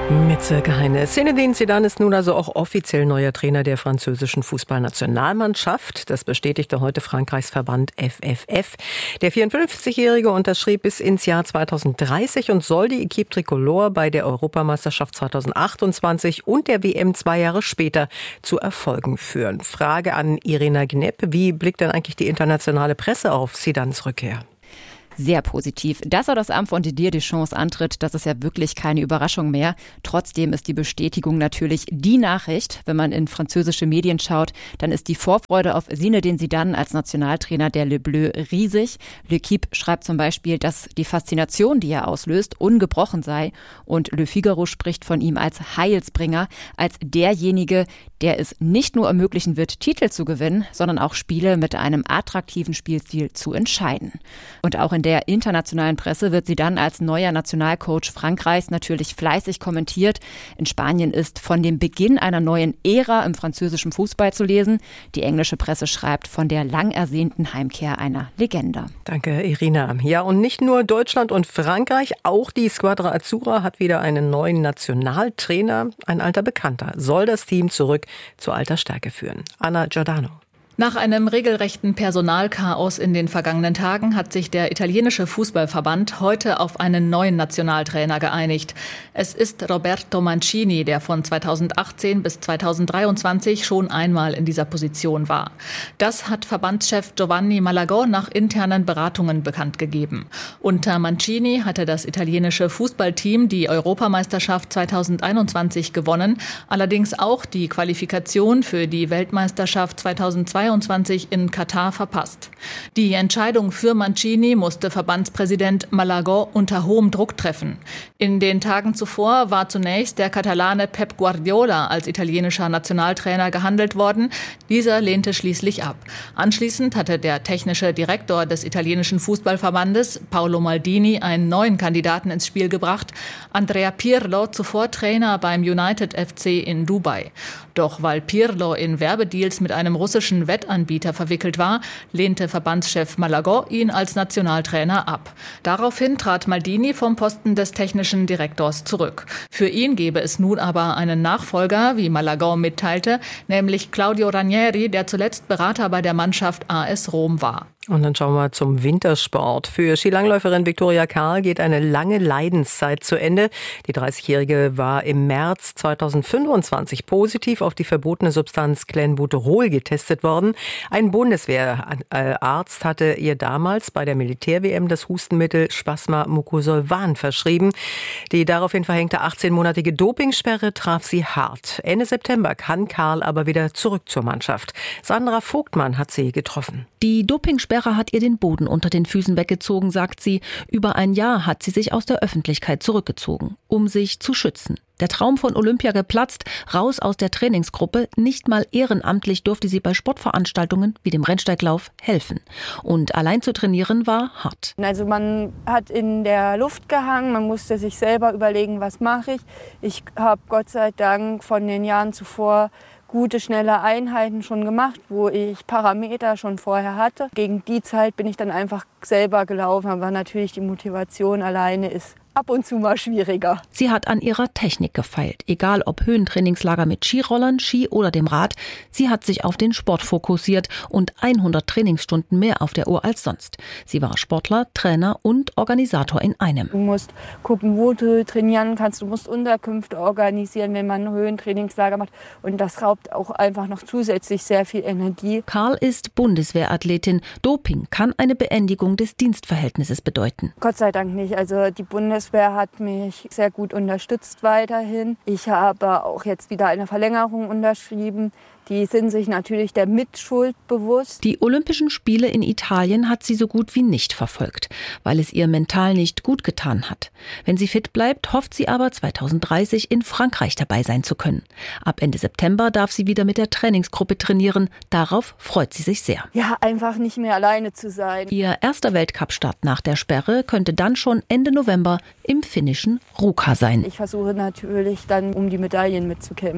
Mit Silke Heine. Zinedine Zidane ist nun also auch offiziell neuer Trainer der französischen Fußballnationalmannschaft. Das bestätigte heute Frankreichs Verband F F F. Der vierundfünfzigjährige unterschrieb bis ins Jahr zweitausenddreißig und soll die Équipe Tricolore bei der Europameisterschaft zweitausendachtundzwanzig und der W M zwei Jahre später zu Erfolgen führen. Frage an Irina Gnepp. Wie blickt denn eigentlich die internationale Presse auf Zidanes Rückkehr? Sehr positiv. Dass er das Amt von Didier Deschamps antritt, das ist ja wirklich keine Überraschung mehr. Trotzdem ist die Bestätigung natürlich die Nachricht. Wenn man in französische Medien schaut, dann ist die Vorfreude auf Zinedine Zidane als Nationaltrainer der Le Bleu riesig. L'Équipe schreibt zum Beispiel, dass die Faszination, die er auslöst, ungebrochen sei. Und Le Figaro spricht von ihm als Heilsbringer, als derjenige, der es nicht nur ermöglichen wird, Titel zu gewinnen, sondern auch Spiele mit einem attraktiven Spielstil zu entscheiden. Und auch in der internationalen Presse wird Zidane als neuer Nationalcoach Frankreichs natürlich fleißig kommentiert. In Spanien ist von dem Beginn einer neuen Ära im französischen Fußball zu lesen. Die englische Presse schreibt von der lang ersehnten Heimkehr einer Legende. Danke, Irina. Ja, und nicht nur Deutschland und Frankreich, auch die Squadra Azzurra hat wieder einen neuen Nationaltrainer. Ein alter Bekannter soll das Team zurück zu alter Stärke führen. Anna Giordano. Nach einem regelrechten Personalchaos in den vergangenen Tagen hat sich der italienische Fußballverband heute auf einen neuen Nationaltrainer geeinigt. Es ist Roberto Mancini, der von zweitausendachtzehn bis zweitausenddreiundzwanzig schon einmal in dieser Position war. Das hat Verbandschef Giovanni Malagò nach internen Beratungen bekannt gegeben. Unter Mancini hatte das italienische Fußballteam die Europameisterschaft zweitausendeinundzwanzig gewonnen, allerdings auch die Qualifikation für die Weltmeisterschaft zweitausendzweiundzwanzig in Katar verpasst. Die Entscheidung für Mancini musste Verbandspräsident Malagò unter hohem Druck treffen. In den Tagen zuvor war zunächst der Katalane Pep Guardiola als italienischer Nationaltrainer gehandelt worden. Dieser lehnte schließlich ab. Anschließend hatte der technische Direktor des italienischen Fußballverbandes, Paolo Maldini, einen neuen Kandidaten ins Spiel gebracht, Andrea Pirlo, zuvor Trainer beim United F C in Dubai. Doch weil Pirlo in Werbedeals mit einem russischen Wettanbieter verwickelt war, lehnte Verbandschef Malagò ihn als Nationaltrainer ab. Daraufhin trat Maldini vom Posten des technischen Direktors zurück. Für ihn gebe es nun aber einen Nachfolger, wie Malagò mitteilte, nämlich Claudio Ranieri, der zuletzt Berater bei der Mannschaft A S Rom war. Und dann schauen wir zum Wintersport. Für Skilangläuferin Viktoria Karl geht eine lange Leidenszeit zu Ende. Die dreißigjährige war im März zweitausendfünfundzwanzig positiv auf die verbotene Substanz Clenbuterol getestet worden. Ein Bundeswehrarzt hatte ihr damals bei der Militär-W M das Hustenmittel Spasma Mucosolvan verschrieben. Die daraufhin verhängte achtzehnmonatige Dopingsperre traf sie hart. Ende September kann Karl aber wieder zurück zur Mannschaft. Sandra Vogtmann hat sie getroffen. Die Dopingsperre hat ihr den Boden unter den Füßen weggezogen, sagt sie. Über ein Jahr hat sie sich aus der Öffentlichkeit zurückgezogen, um sich zu schützen. Der Traum von Olympia geplatzt, raus aus der Trainingsgruppe. Nicht mal ehrenamtlich durfte sie bei Sportveranstaltungen wie dem Rennsteiglauf helfen. Und allein zu trainieren war hart. Also man hat in der Luft gehangen, man musste sich selber überlegen, was mache ich. Ich habe Gott sei Dank von den Jahren zuvor gute, schnelle Einheiten schon gemacht, wo ich Parameter schon vorher hatte. Gegen die Zeit bin ich dann einfach selber gelaufen, aber natürlich die Motivation alleine ist ab und zu mal schwieriger. Sie hat an ihrer Technik gefeilt. Egal ob Höhentrainingslager mit Skirollern, Ski oder dem Rad. Sie hat sich auf den Sport fokussiert und hundert Trainingsstunden mehr auf der Uhr als sonst. Sie war Sportler, Trainer und Organisator in einem. Du musst gucken, wo du trainieren kannst. Du musst Unterkünfte organisieren, wenn man ein Höhentrainingslager macht. Und das raubt auch einfach noch zusätzlich sehr viel Energie. Karl ist Bundeswehrathletin. Doping kann eine Beendigung des Dienstverhältnisses bedeuten. Gott sei Dank nicht. Also die Bundeswehr hat mich sehr gut unterstützt weiterhin. Ich habe auch jetzt wieder eine Verlängerung unterschrieben. Die sind sich natürlich der Mitschuld bewusst. Die Olympischen Spiele in Italien hat sie so gut wie nicht verfolgt, weil es ihr mental nicht gut getan hat. Wenn sie fit bleibt, hofft sie aber zweitausenddreißig in Frankreich dabei sein zu können. Ab Ende September darf sie wieder mit der Trainingsgruppe trainieren. Darauf freut sie sich sehr. Ja, einfach nicht mehr alleine zu sein. Ihr erster Weltcup-Start nach der Sperre könnte dann schon Ende November im finnischen Ruka sein. Ich versuche natürlich dann, um die Medaillen mitzukämpfen.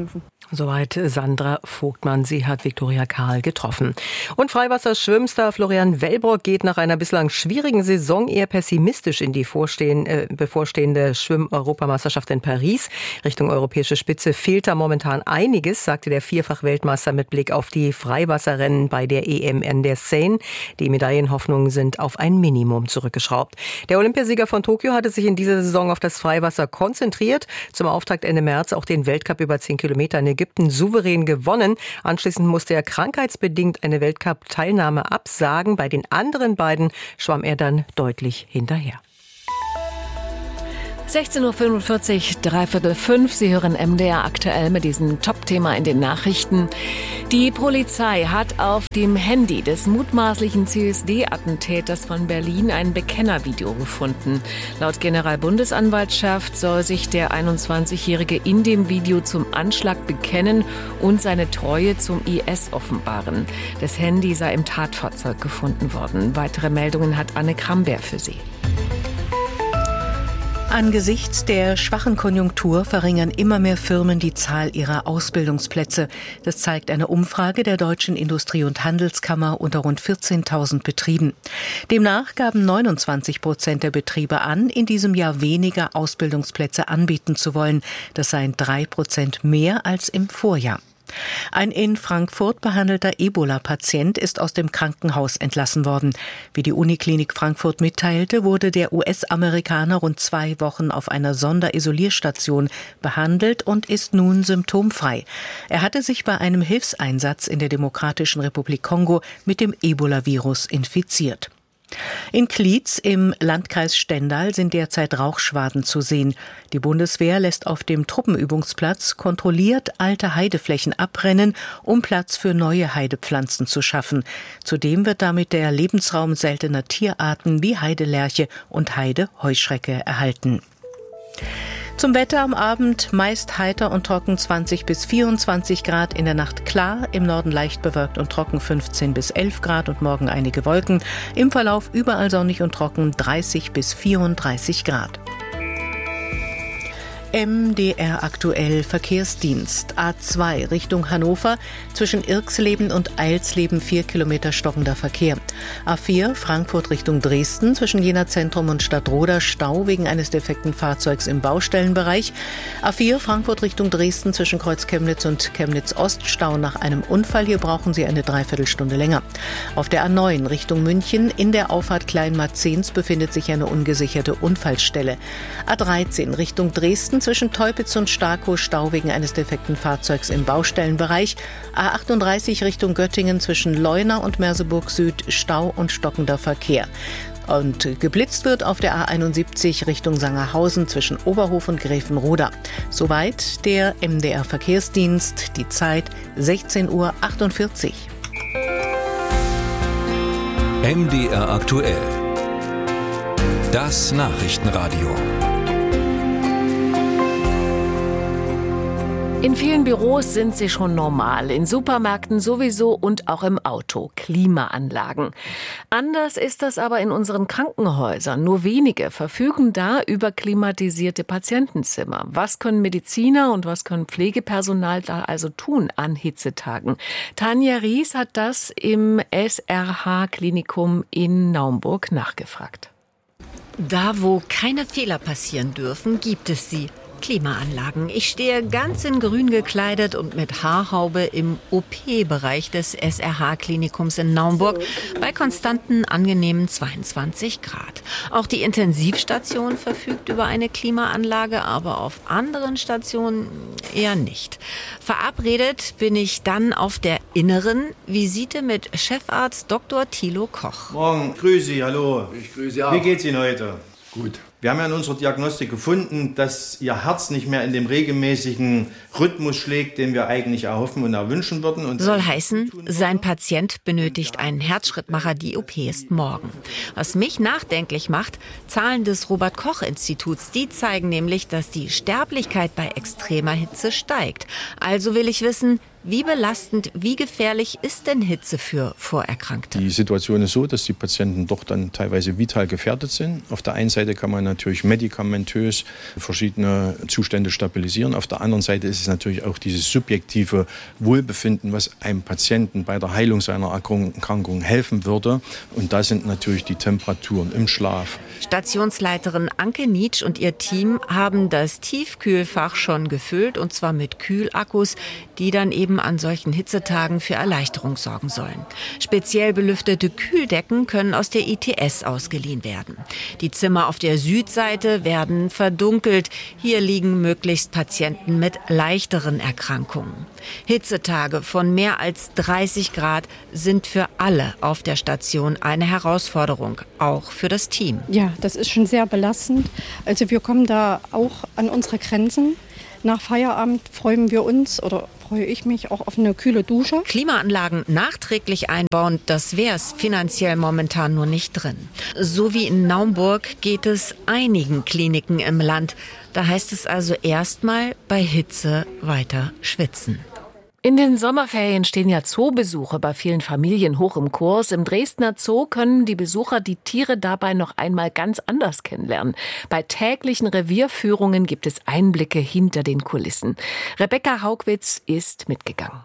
Soweit Sandra Vogtmann. Sie hat Viktoria Karl getroffen. Und Freiwasserschwimmstar Florian Wellbrock geht nach einer bislang schwierigen Saison eher pessimistisch in die vorstehen, äh, bevorstehende Schwimm-Europameisterschaft in Paris. Richtung europäische Spitze fehlt da momentan einiges, sagte der Vierfach-Weltmeister mit Blick auf die Freiwasserrennen bei der E M in der Seine. Die Medaillenhoffnungen sind auf ein Minimum zurückgeschraubt. Der Olympiasieger von Tokio hatte sich in dieser Saison auf das Freiwasser konzentriert. Zum Auftakt Ende März auch den Weltcup über zehn Kilometer in Ägypten souverän gewonnen. Anschließend musste er krankheitsbedingt eine Weltcup-Teilnahme absagen. Bei den anderen beiden schwamm er dann deutlich hinterher. sechzehn Uhr fünfundvierzig, dreiviertel fünf. Sie hören M D R aktuell mit diesem Top-Thema in den Nachrichten. Die Polizei hat auf dem Handy des mutmaßlichen C S D-Attentäters von Berlin ein Bekennervideo gefunden. Laut Generalbundesanwaltschaft soll sich der einundzwanzigjährige in dem Video zum Anschlag bekennen und seine Treue zum I S offenbaren. Das Handy sei im Tatfahrzeug gefunden worden. Weitere Meldungen hat Anne Kramberg für Sie. Angesichts der schwachen Konjunktur verringern immer mehr Firmen die Zahl ihrer Ausbildungsplätze. Das zeigt eine Umfrage der Deutschen Industrie- und Handelskammer unter rund vierzehntausend Betrieben. Demnach gaben neunundzwanzig Prozent der Betriebe an, in diesem Jahr weniger Ausbildungsplätze anbieten zu wollen. Das seien drei Prozent mehr als im Vorjahr. Ein in Frankfurt behandelter Ebola-Patient ist aus dem Krankenhaus entlassen worden. Wie die Uniklinik Frankfurt mitteilte, wurde der U S-Amerikaner rund zwei Wochen auf einer Sonderisolierstation behandelt und ist nun symptomfrei. Er hatte sich bei einem Hilfseinsatz in der Demokratischen Republik Kongo mit dem Ebola-Virus infiziert. In Klietz im Landkreis Stendal sind derzeit Rauchschwaden zu sehen. Die Bundeswehr lässt auf dem Truppenübungsplatz kontrolliert alte Heideflächen abbrennen, um Platz für neue Heidepflanzen zu schaffen. Zudem wird damit der Lebensraum seltener Tierarten wie Heidelerche und Heideheuschrecke erhalten. Zum Wetter am Abend meist heiter und trocken zwanzig bis vierundzwanzig Grad, in der Nacht klar, im Norden leicht bewölkt und trocken fünfzehn bis elf Grad und morgen einige Wolken. Im Verlauf überall sonnig und trocken dreißig bis vierunddreißig Grad. M D R aktuell Verkehrsdienst. A zwei Richtung Hannover, zwischen Irxleben und Eilsleben vier Kilometer stockender Verkehr. A vier Frankfurt Richtung Dresden, zwischen Jena Zentrum und Stadtroda Stau wegen eines defekten Fahrzeugs im Baustellenbereich. A vier Frankfurt Richtung Dresden, zwischen Kreuz Chemnitz und Chemnitz Ost Stau nach einem Unfall. Hier brauchen Sie eine Dreiviertelstunde länger. Auf der A neun Richtung München, in der Auffahrt Kleinmarzens befindet sich eine ungesicherte Unfallstelle. A dreizehn Richtung Dresden, zwischen Teupitz und Starkow Stau wegen eines defekten Fahrzeugs im Baustellenbereich. A achtunddreißig Richtung Göttingen, zwischen Leuna und Merseburg Süd Stau und stockender Verkehr. Und geblitzt wird auf der A einundsiebzig Richtung Sangerhausen zwischen Oberhof und Gräfenroda. Soweit der M D R Verkehrsdienst. Die Zeit sechzehn Uhr achtundvierzig. M D R aktuell. Das Nachrichtenradio. In vielen Büros sind sie schon normal, in Supermärkten sowieso und auch im Auto. Klimaanlagen. Anders ist das aber in unseren Krankenhäusern. Nur wenige verfügen da über klimatisierte Patientenzimmer. Was können Mediziner und was können Pflegepersonal da also tun an Hitzetagen? Tanja Ries hat das im S R H-Klinikum in Naumburg nachgefragt. Da, wo keine Fehler passieren dürfen, gibt es sie. Klimaanlagen. Ich stehe ganz in grün gekleidet und mit Haarhaube im O P-Bereich des S R H-Klinikums in Naumburg bei konstanten, angenehmen zweiundzwanzig Grad. Auch die Intensivstation verfügt über eine Klimaanlage, aber auf anderen Stationen eher nicht. Verabredet bin ich dann auf der inneren Visite mit Chefarzt Doktor Thilo Koch. Morgen, grüße Sie, hallo. Ich grüße Sie auch. Wie geht's Ihnen heute? Gut. Wir haben ja in unserer Diagnostik gefunden, dass Ihr Herz nicht mehr in dem regelmäßigen Rhythmus schlägt, den wir eigentlich erhoffen und erwünschen würden. Und Soll heißen, sein Patient benötigt einen Herzschrittmacher, die O P ist morgen. Was mich nachdenklich macht, Zahlen des Robert-Koch-Instituts, die zeigen nämlich, dass die Sterblichkeit bei extremer Hitze steigt. Also will ich wissen, wie belastend, wie gefährlich ist denn Hitze für Vorerkrankte? Die Situation ist so, dass die Patienten doch dann teilweise vital gefährdet sind. Auf der einen Seite kann man natürlich medikamentös verschiedene Zustände stabilisieren. Auf der anderen Seite ist es natürlich auch dieses subjektive Wohlbefinden, was einem Patienten bei der Heilung seiner Erkrankung helfen würde. Und da sind natürlich die Temperaturen im Schlaf. Stationsleiterin Anke Nietsch und ihr Team haben das Tiefkühlfach schon gefüllt, und zwar mit Kühlakkus, die dann eben an solchen Hitzetagen für Erleichterung sorgen sollen. Speziell belüftete Kühldecken können aus der I T S ausgeliehen werden. Die Zimmer auf der Südseite werden verdunkelt. Hier liegen möglichst Patienten mit leichteren Erkrankungen. Hitzetage von mehr als dreißig Grad sind für alle auf der Station eine Herausforderung, auch für das Team. Ja, das ist schon sehr belastend. Also wir kommen da auch an unsere Grenzen. Nach Feierabend freuen wir uns oder freue ich mich auch auf eine kühle Dusche. Klimaanlagen nachträglich einbauen, das wäre es finanziell momentan nur nicht drin. So wie in Naumburg geht es einigen Kliniken im Land. Da heißt es also erstmal bei Hitze weiter schwitzen. In den Sommerferien stehen ja Zoobesuche bei vielen Familien hoch im Kurs. Im Dresdner Zoo können die Besucher die Tiere dabei noch einmal ganz anders kennenlernen. Bei täglichen Revierführungen gibt es Einblicke hinter den Kulissen. Rebecca Haugwitz ist mitgegangen.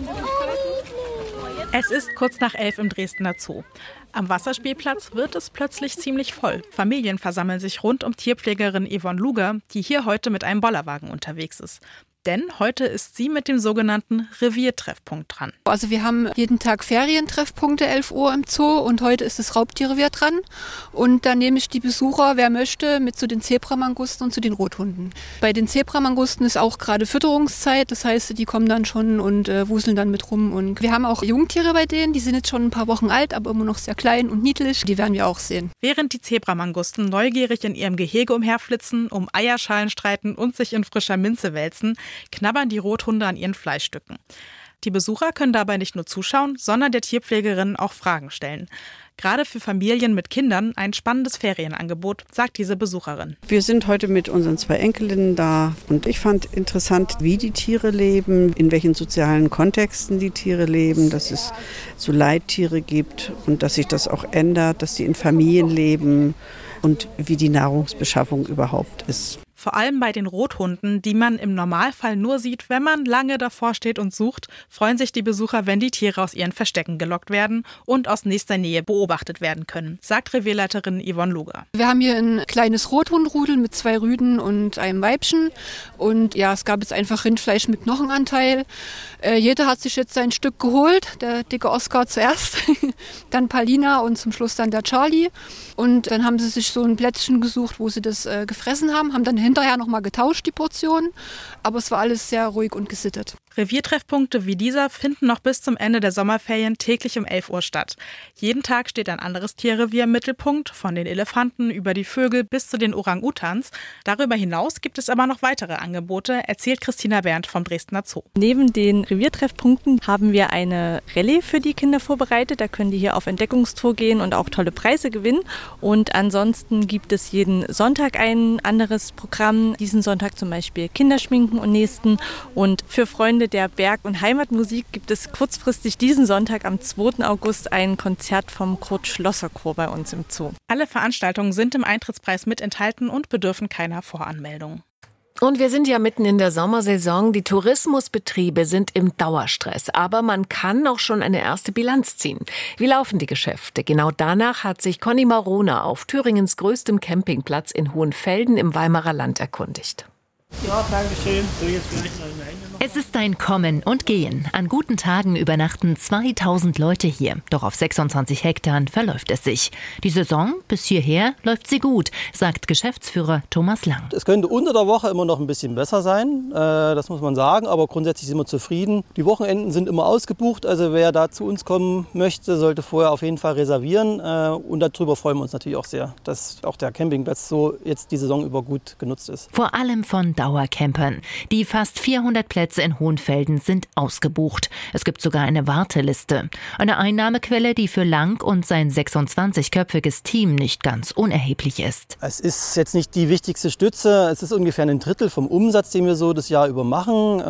Es ist kurz nach elf im Dresdner Zoo. Am Wasserspielplatz wird es plötzlich ziemlich voll. Familien versammeln sich rund um Tierpflegerin Yvonne Luger, die hier heute mit einem Bollerwagen unterwegs ist. Denn heute ist sie mit dem sogenannten Reviertreffpunkt dran. Also wir haben jeden Tag Ferientreffpunkte, elf Uhr im Zoo, und heute ist das Raubtierrevier dran. Und da nehme ich die Besucher, wer möchte, mit zu den Zebramangusten und zu den Rothunden. Bei den Zebramangusten ist auch gerade Fütterungszeit, das heißt, die kommen dann schon und äh, wuseln dann mit rum. Und wir haben auch Jungtiere bei denen, die sind jetzt schon ein paar Wochen alt, aber immer noch sehr klein und niedlich. Die werden wir auch sehen. Während die Zebramangusten neugierig in ihrem Gehege umherflitzen, um Eierschalen streiten und sich in frischer Minze wälzen, knabbern die Rothunde an ihren Fleischstücken. Die Besucher können dabei nicht nur zuschauen, sondern der Tierpflegerin auch Fragen stellen. Gerade für Familien mit Kindern ein spannendes Ferienangebot, sagt diese Besucherin. Wir sind heute mit unseren zwei Enkelinnen da und ich fand interessant, wie die Tiere leben, in welchen sozialen Kontexten die Tiere leben, dass es so Leittiere gibt und dass sich das auch ändert, dass sie in Familien leben und wie die Nahrungsbeschaffung überhaupt ist. Vor allem bei den Rothunden, die man im Normalfall nur sieht, wenn man lange davor steht und sucht, freuen sich die Besucher, wenn die Tiere aus ihren Verstecken gelockt werden und aus nächster Nähe beobachtet werden können, sagt Revierleiterin Yvonne Luger. Wir haben hier ein kleines Rothundrudel mit zwei Rüden und einem Weibchen. Und ja, es gab jetzt einfach Rindfleisch mit Knochenanteil. Äh, jeder hat sich jetzt sein Stück geholt, der dicke Oscar zuerst, dann Palina und zum Schluss dann der Charlie. Und dann haben sie sich so ein Plätzchen gesucht, wo sie das äh, gefressen haben, haben dann hinterher nochmal getauscht, die Portionen. Aber es war alles sehr ruhig und gesittet. Reviertreffpunkte wie dieser finden noch bis zum Ende der Sommerferien täglich um elf Uhr statt. Jeden Tag steht ein anderes Tierrevier im Mittelpunkt, von den Elefanten über die Vögel bis zu den Orang-Utans. Darüber hinaus gibt es aber noch weitere Angebote, erzählt Christina Berndt vom Dresdner Zoo. Neben den Reviertreffpunkten haben wir eine Rallye für die Kinder vorbereitet. Da können die hier auf Entdeckungstour gehen und auch tolle Preise gewinnen. Und ansonsten gibt es jeden Sonntag ein anderes Programm. Diesen Sonntag zum Beispiel Kinderschminken und Nästen. Und für Freunde der Berg- und Heimatmusik gibt es kurzfristig diesen Sonntag am zweiten August ein Konzert vom Kurt-Schlosser-Chor bei uns im Zoo. Alle Veranstaltungen sind im Eintrittspreis mit enthalten und bedürfen keiner Voranmeldung. Und wir sind ja mitten in der Sommersaison. Die Tourismusbetriebe sind im Dauerstress. Aber man kann auch schon eine erste Bilanz ziehen. Wie laufen die Geschäfte? Genau danach hat sich Conny Marona auf Thüringens größtem Campingplatz in Hohenfelden im Weimarer Land erkundigt. Ja, danke schön. So, jetzt bin ich noch in der Ende. Es ist ein Kommen und Gehen. An guten Tagen übernachten zweitausend Leute hier. Doch auf sechsundzwanzig Hektar verläuft es sich. Die Saison bis hierher läuft sie gut, sagt Geschäftsführer Thomas Lang. Es könnte unter der Woche immer noch ein bisschen besser sein, äh, das muss man sagen. Aber grundsätzlich sind wir zufrieden. Die Wochenenden sind immer ausgebucht. Also wer da zu uns kommen möchte, sollte vorher auf jeden Fall reservieren. Äh, und darüber freuen wir uns natürlich auch sehr, dass auch der Campingplatz so jetzt die Saison über gut genutzt ist. Vor allem von Dauercampern. Die fast vierhundert Plätze in Hohenfelden sind ausgebucht. Es gibt sogar eine Warteliste. Eine Einnahmequelle, die für Lang und sein sechsundzwanzigköpfiges Team nicht ganz unerheblich ist. Es ist jetzt nicht die wichtigste Stütze. Es ist ungefähr ein Drittel vom Umsatz, den wir so das Jahr über machen.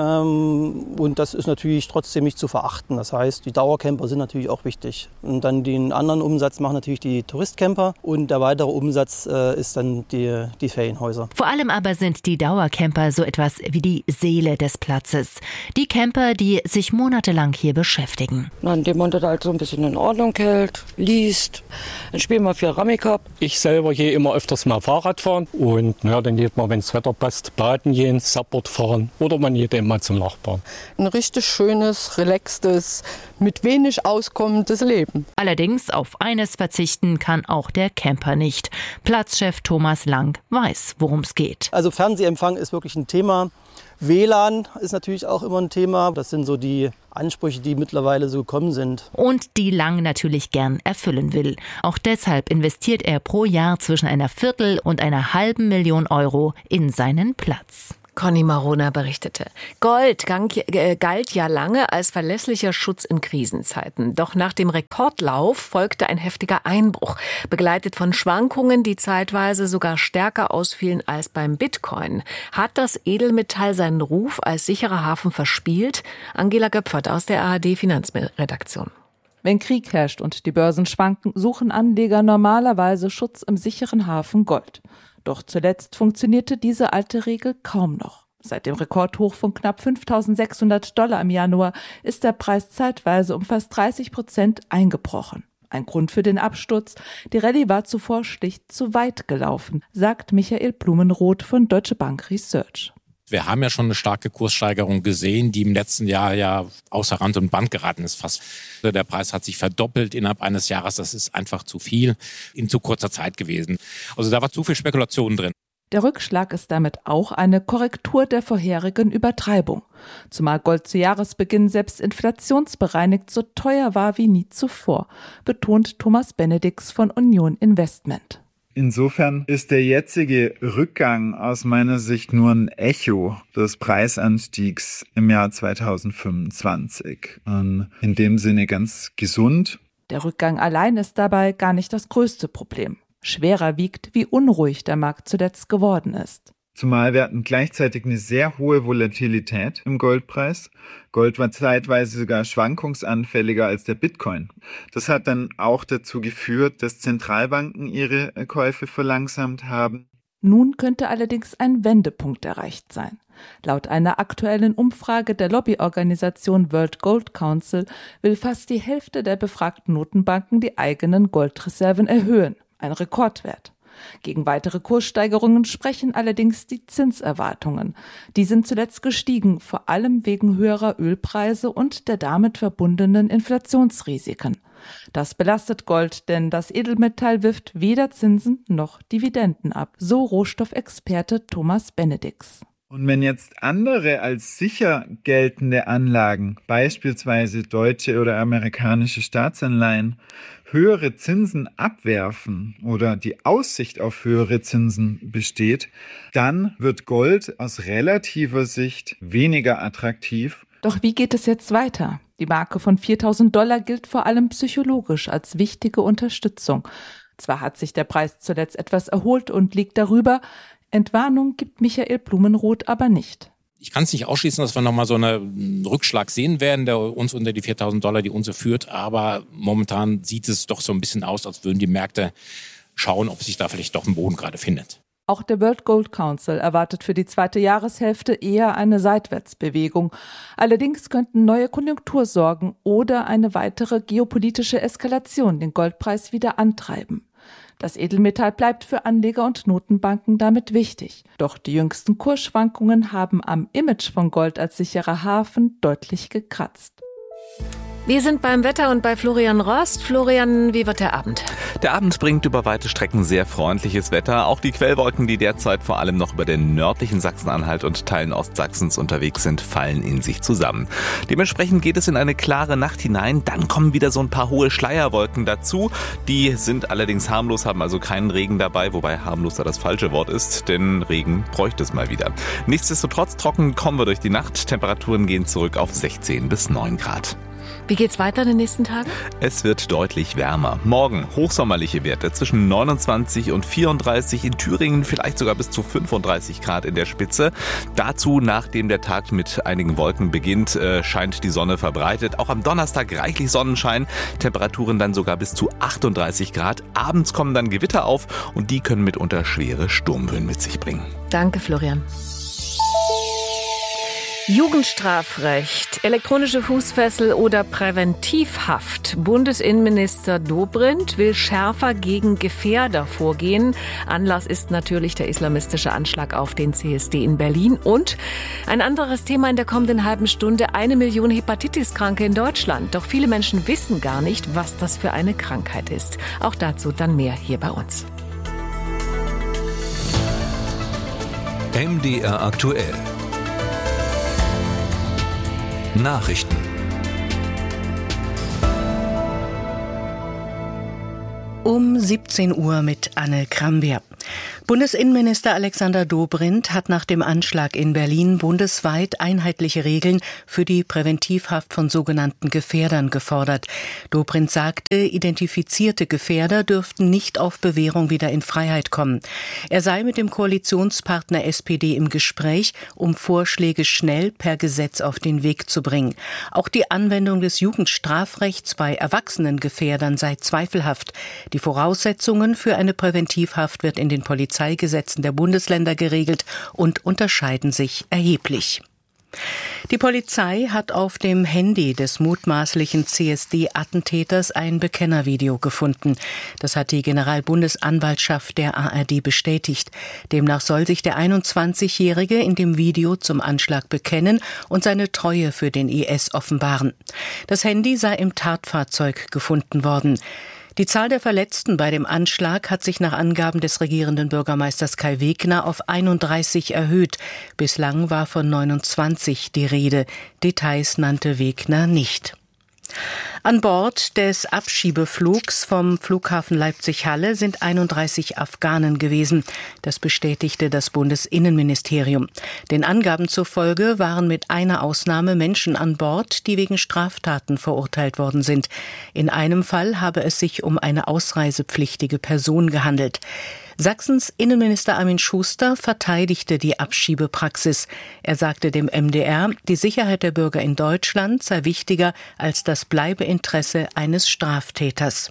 Und das ist natürlich trotzdem nicht zu verachten. Das heißt, die Dauercamper sind natürlich auch wichtig. Und dann den anderen Umsatz machen natürlich die Touristcamper. Und der weitere Umsatz ist dann die, die Ferienhäuser. Vor allem aber sind die Dauercamper so etwas wie die Seele des Platzes. Die Camper, die sich monatelang hier beschäftigen. Na, indem man das halt so ein bisschen in Ordnung hält, liest, dann spielen wir viel Rummikub. Ich selber gehe immer öfters mal Fahrrad fahren und ja, dann geht man, wenn das Wetter passt, baden gehen, Support fahren oder man geht eben mal zum Nachbarn. Ein richtig schönes, relaxtes, mit wenig auskommendes Leben. Allerdings auf eines verzichten kann auch der Camper nicht. Platzchef Thomas Lang weiß, worum es geht. Also Fernsehempfang ist wirklich ein Thema. W L A N ist natürlich auch immer ein Thema. Das sind so die Ansprüche, die mittlerweile so gekommen sind. Und die Lang natürlich gern erfüllen will. Auch deshalb investiert er pro Jahr zwischen einer Viertel und einer halben Million Euro in seinen Platz. Conny Marona berichtete. Gold galt ja lange als verlässlicher Schutz in Krisenzeiten. Doch nach dem Rekordlauf folgte ein heftiger Einbruch, begleitet von Schwankungen, die zeitweise sogar stärker ausfielen als beim Bitcoin. Hat das Edelmetall seinen Ruf als sicherer Hafen verspielt? Angela Göpfert aus der A R D-Finanzredaktion. Wenn Krieg herrscht und die Börsen schwanken, suchen Anleger normalerweise Schutz im sicheren Hafen Gold. Doch zuletzt funktionierte diese alte Regel kaum noch. Seit dem Rekordhoch von knapp fünftausendsechshundert Dollar im Januar ist der Preis zeitweise um fast dreißig Prozent eingebrochen. Ein Grund für den Absturz: Die Rallye war zuvor schlicht zu weit gelaufen, sagt Michael Blumenroth von Deutsche Bank Research. Wir haben ja schon eine starke Kurssteigerung gesehen, die im letzten Jahr ja außer Rand und Band geraten ist. Fast der Preis hat sich verdoppelt innerhalb eines Jahres. Das ist einfach zu viel in zu kurzer Zeit gewesen. Also da war zu viel Spekulation drin. Der Rückschlag ist damit auch eine Korrektur der vorherigen Übertreibung. Zumal Gold zu Jahresbeginn selbst inflationsbereinigt so teuer war wie nie zuvor, betont Thomas Benedix von Union Investment. Insofern ist der jetzige Rückgang aus meiner Sicht nur ein Echo des Preisanstiegs im Jahr zweitausendfünfundzwanzig. Und in dem Sinne ganz gesund. Der Rückgang allein ist dabei gar nicht das größte Problem. Schwerer wiegt, wie unruhig der Markt zuletzt geworden ist. Zumal wir hatten gleichzeitig eine sehr hohe Volatilität im Goldpreis. Gold war zeitweise sogar schwankungsanfälliger als der Bitcoin. Das hat dann auch dazu geführt, dass Zentralbanken ihre Käufe verlangsamt haben. Nun könnte allerdings ein Wendepunkt erreicht sein. Laut einer aktuellen Umfrage der Lobbyorganisation World Gold Council will fast die Hälfte der befragten Notenbanken die eigenen Goldreserven erhöhen. Ein Rekordwert. Gegen weitere Kurssteigerungen sprechen allerdings die Zinserwartungen. Die sind zuletzt gestiegen, vor allem wegen höherer Ölpreise und der damit verbundenen Inflationsrisiken. Das belastet Gold, denn das Edelmetall wirft weder Zinsen noch Dividenden ab, so Rohstoffexperte Thomas Benedix. Und wenn jetzt andere als sicher geltende Anlagen, beispielsweise deutsche oder amerikanische Staatsanleihen, höhere Zinsen abwerfen oder die Aussicht auf höhere Zinsen besteht, dann wird Gold aus relativer Sicht weniger attraktiv. Doch wie geht es jetzt weiter? Die Marke von viertausend Dollar gilt vor allem psychologisch als wichtige Unterstützung. Zwar hat sich der Preis zuletzt etwas erholt und liegt darüber, Entwarnung gibt Michael Blumenroth aber nicht. Ich kann es nicht ausschließen, dass wir nochmal so einen Rückschlag sehen werden, der uns unter die viertausend Dollar die Unze führt. Aber momentan sieht es doch so ein bisschen aus, als würden die Märkte schauen, ob sich da vielleicht doch ein Boden gerade findet. Auch der World Gold Council erwartet für die zweite Jahreshälfte eher eine Seitwärtsbewegung. Allerdings könnten neue Konjunktursorgen oder eine weitere geopolitische Eskalation den Goldpreis wieder antreiben. Das Edelmetall bleibt für Anleger und Notenbanken damit wichtig. Doch die jüngsten Kursschwankungen haben am Image von Gold als sicherer Hafen deutlich gekratzt. Wir sind beim Wetter und bei Florian Rost. Florian, wie wird der Abend? Der Abend bringt über weite Strecken sehr freundliches Wetter. Auch die Quellwolken, die derzeit vor allem noch über den nördlichen Sachsen-Anhalt und Teilen Ostsachsens unterwegs sind, fallen in sich zusammen. Dementsprechend geht es in eine klare Nacht hinein. Dann kommen wieder so ein paar hohe Schleierwolken dazu. Die sind allerdings harmlos, haben also keinen Regen dabei, wobei harmlos da das falsche Wort ist, denn Regen bräuchte es mal wieder. Nichtsdestotrotz trocken kommen wir durch die Nacht. Temperaturen gehen zurück auf sechzehn bis neun Grad. Wie geht's weiter in den nächsten Tagen? Es wird deutlich wärmer. Morgen hochsommerliche Werte zwischen neunundzwanzig und vierunddreißig, in Thüringen vielleicht sogar bis zu fünfunddreißig Grad in der Spitze. Dazu, nachdem der Tag mit einigen Wolken beginnt, äh, scheint die Sonne verbreitet. Auch am Donnerstag reichlich Sonnenschein, Temperaturen dann sogar bis zu achtunddreißig Grad. Abends kommen dann Gewitter auf und die können mitunter schwere Sturmböen mit sich bringen. Danke, Florian. Jugendstrafrecht, elektronische Fußfessel oder Präventivhaft. Bundesinnenminister Dobrindt will schärfer gegen Gefährder vorgehen. Anlass ist natürlich der islamistische Anschlag auf den C S D in Berlin. Und ein anderes Thema in der kommenden halben Stunde: eine Million Hepatitis-Kranke in Deutschland. Doch viele Menschen wissen gar nicht, was das für eine Krankheit ist. Auch dazu dann mehr hier bei uns. M D R aktuell. Nachrichten. Um siebzehn Uhr mit Anne Krambeer. Bundesinnenminister Alexander Dobrindt hat nach dem Anschlag in Berlin bundesweit einheitliche Regeln für die Präventivhaft von sogenannten Gefährdern gefordert. Dobrindt sagte, identifizierte Gefährder dürften nicht auf Bewährung wieder in Freiheit kommen. Er sei mit dem Koalitionspartner S P D im Gespräch, um Vorschläge schnell per Gesetz auf den Weg zu bringen. Auch die Anwendung des Jugendstrafrechts bei erwachsenen Gefährdern sei zweifelhaft. Die Voraussetzungen für eine Präventivhaft wird in den Polizeigesetzen der Bundesländer geregelt und unterscheiden sich erheblich. Die Polizei hat auf dem Handy des mutmaßlichen C S D-Attentäters ein Bekennervideo gefunden. Das hat die Generalbundesanwaltschaft der A R D bestätigt. Demnach soll sich der einundzwanzigjährige in dem Video zum Anschlag bekennen und seine Treue für den I S offenbaren. Das Handy sei im Tatfahrzeug gefunden worden. Die Zahl der Verletzten bei dem Anschlag hat sich nach Angaben des regierenden Bürgermeisters Kai Wegner auf einunddreißig erhöht. Bislang war von neunundzwanzig die Rede. Details nannte Wegner nicht. An Bord des Abschiebeflugs vom Flughafen Leipzig-Halle sind einunddreißig Afghanen gewesen. Das bestätigte das Bundesinnenministerium. Den Angaben zufolge waren mit einer Ausnahme Menschen an Bord, die wegen Straftaten verurteilt worden sind. In einem Fall habe es sich um eine ausreisepflichtige Person gehandelt. Sachsens Innenminister Armin Schuster verteidigte die Abschiebepraxis. Er sagte dem M D R, die Sicherheit der Bürger in Deutschland sei wichtiger als das Bleibeinteresse eines Straftäters.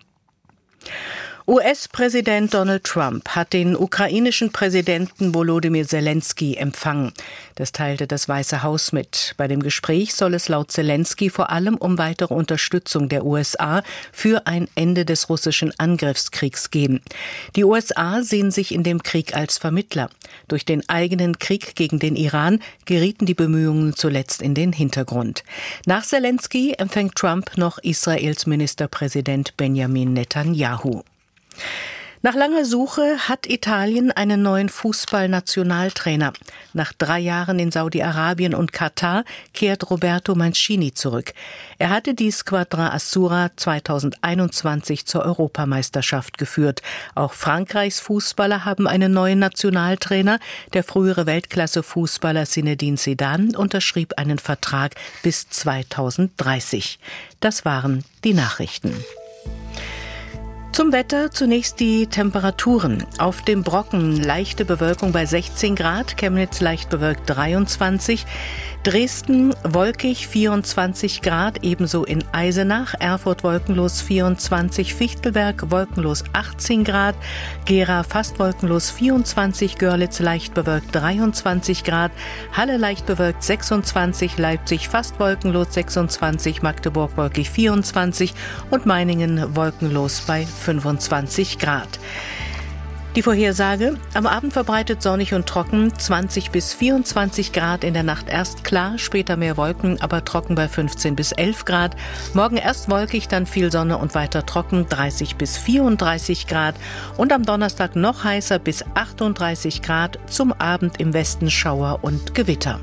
U S-Präsident Donald Trump hat den ukrainischen Präsidenten Volodymyr Zelensky empfangen. Das teilte das Weiße Haus mit. Bei dem Gespräch soll es laut Zelensky vor allem um weitere Unterstützung der U S A für ein Ende des russischen Angriffskriegs gehen. Die U S A sehen sich in dem Krieg als Vermittler. Durch den eigenen Krieg gegen den Iran gerieten die Bemühungen zuletzt in den Hintergrund. Nach Zelensky empfängt Trump noch Israels Ministerpräsident Benjamin Netanyahu. Nach langer Suche hat Italien einen neuen Fußballnationaltrainer. Nach drei Jahren in Saudi-Arabien und Katar kehrt Roberto Mancini zurück. Er hatte die Squadra Azzurra zweitausendeinundzwanzig zur Europameisterschaft geführt. Auch Frankreichs Fußballer haben einen neuen Nationaltrainer. Der frühere Weltklasse-Fußballer Zinedine Zidane unterschrieb einen Vertrag bis zweitausenddreißig. Das waren die Nachrichten. Zum Wetter zunächst die Temperaturen. Auf dem Brocken leichte Bewölkung bei sechzehn Grad, Chemnitz leicht bewölkt dreiundzwanzig, Dresden wolkig vierundzwanzig Grad, ebenso in Eisenach, Erfurt wolkenlos vierundzwanzig, Fichtelberg wolkenlos achtzehn Grad, Gera fast wolkenlos vierundzwanzig, Görlitz leicht bewölkt dreiundzwanzig Grad, Halle leicht bewölkt sechsundzwanzig, Leipzig fast wolkenlos sechsundzwanzig, Magdeburg wolkig vierundzwanzig und Meiningen wolkenlos bei fünfundzwanzig Grad. Die Vorhersage: Am Abend verbreitet sonnig und trocken, zwanzig bis vierundzwanzig Grad, in der Nacht erst klar, später mehr Wolken, aber trocken bei fünfzehn bis elf Grad. Morgen erst wolkig, dann viel Sonne und weiter trocken, dreißig bis vierunddreißig Grad. Und am Donnerstag noch heißer bis achtunddreißig Grad, zum Abend im Westen Schauer und Gewitter.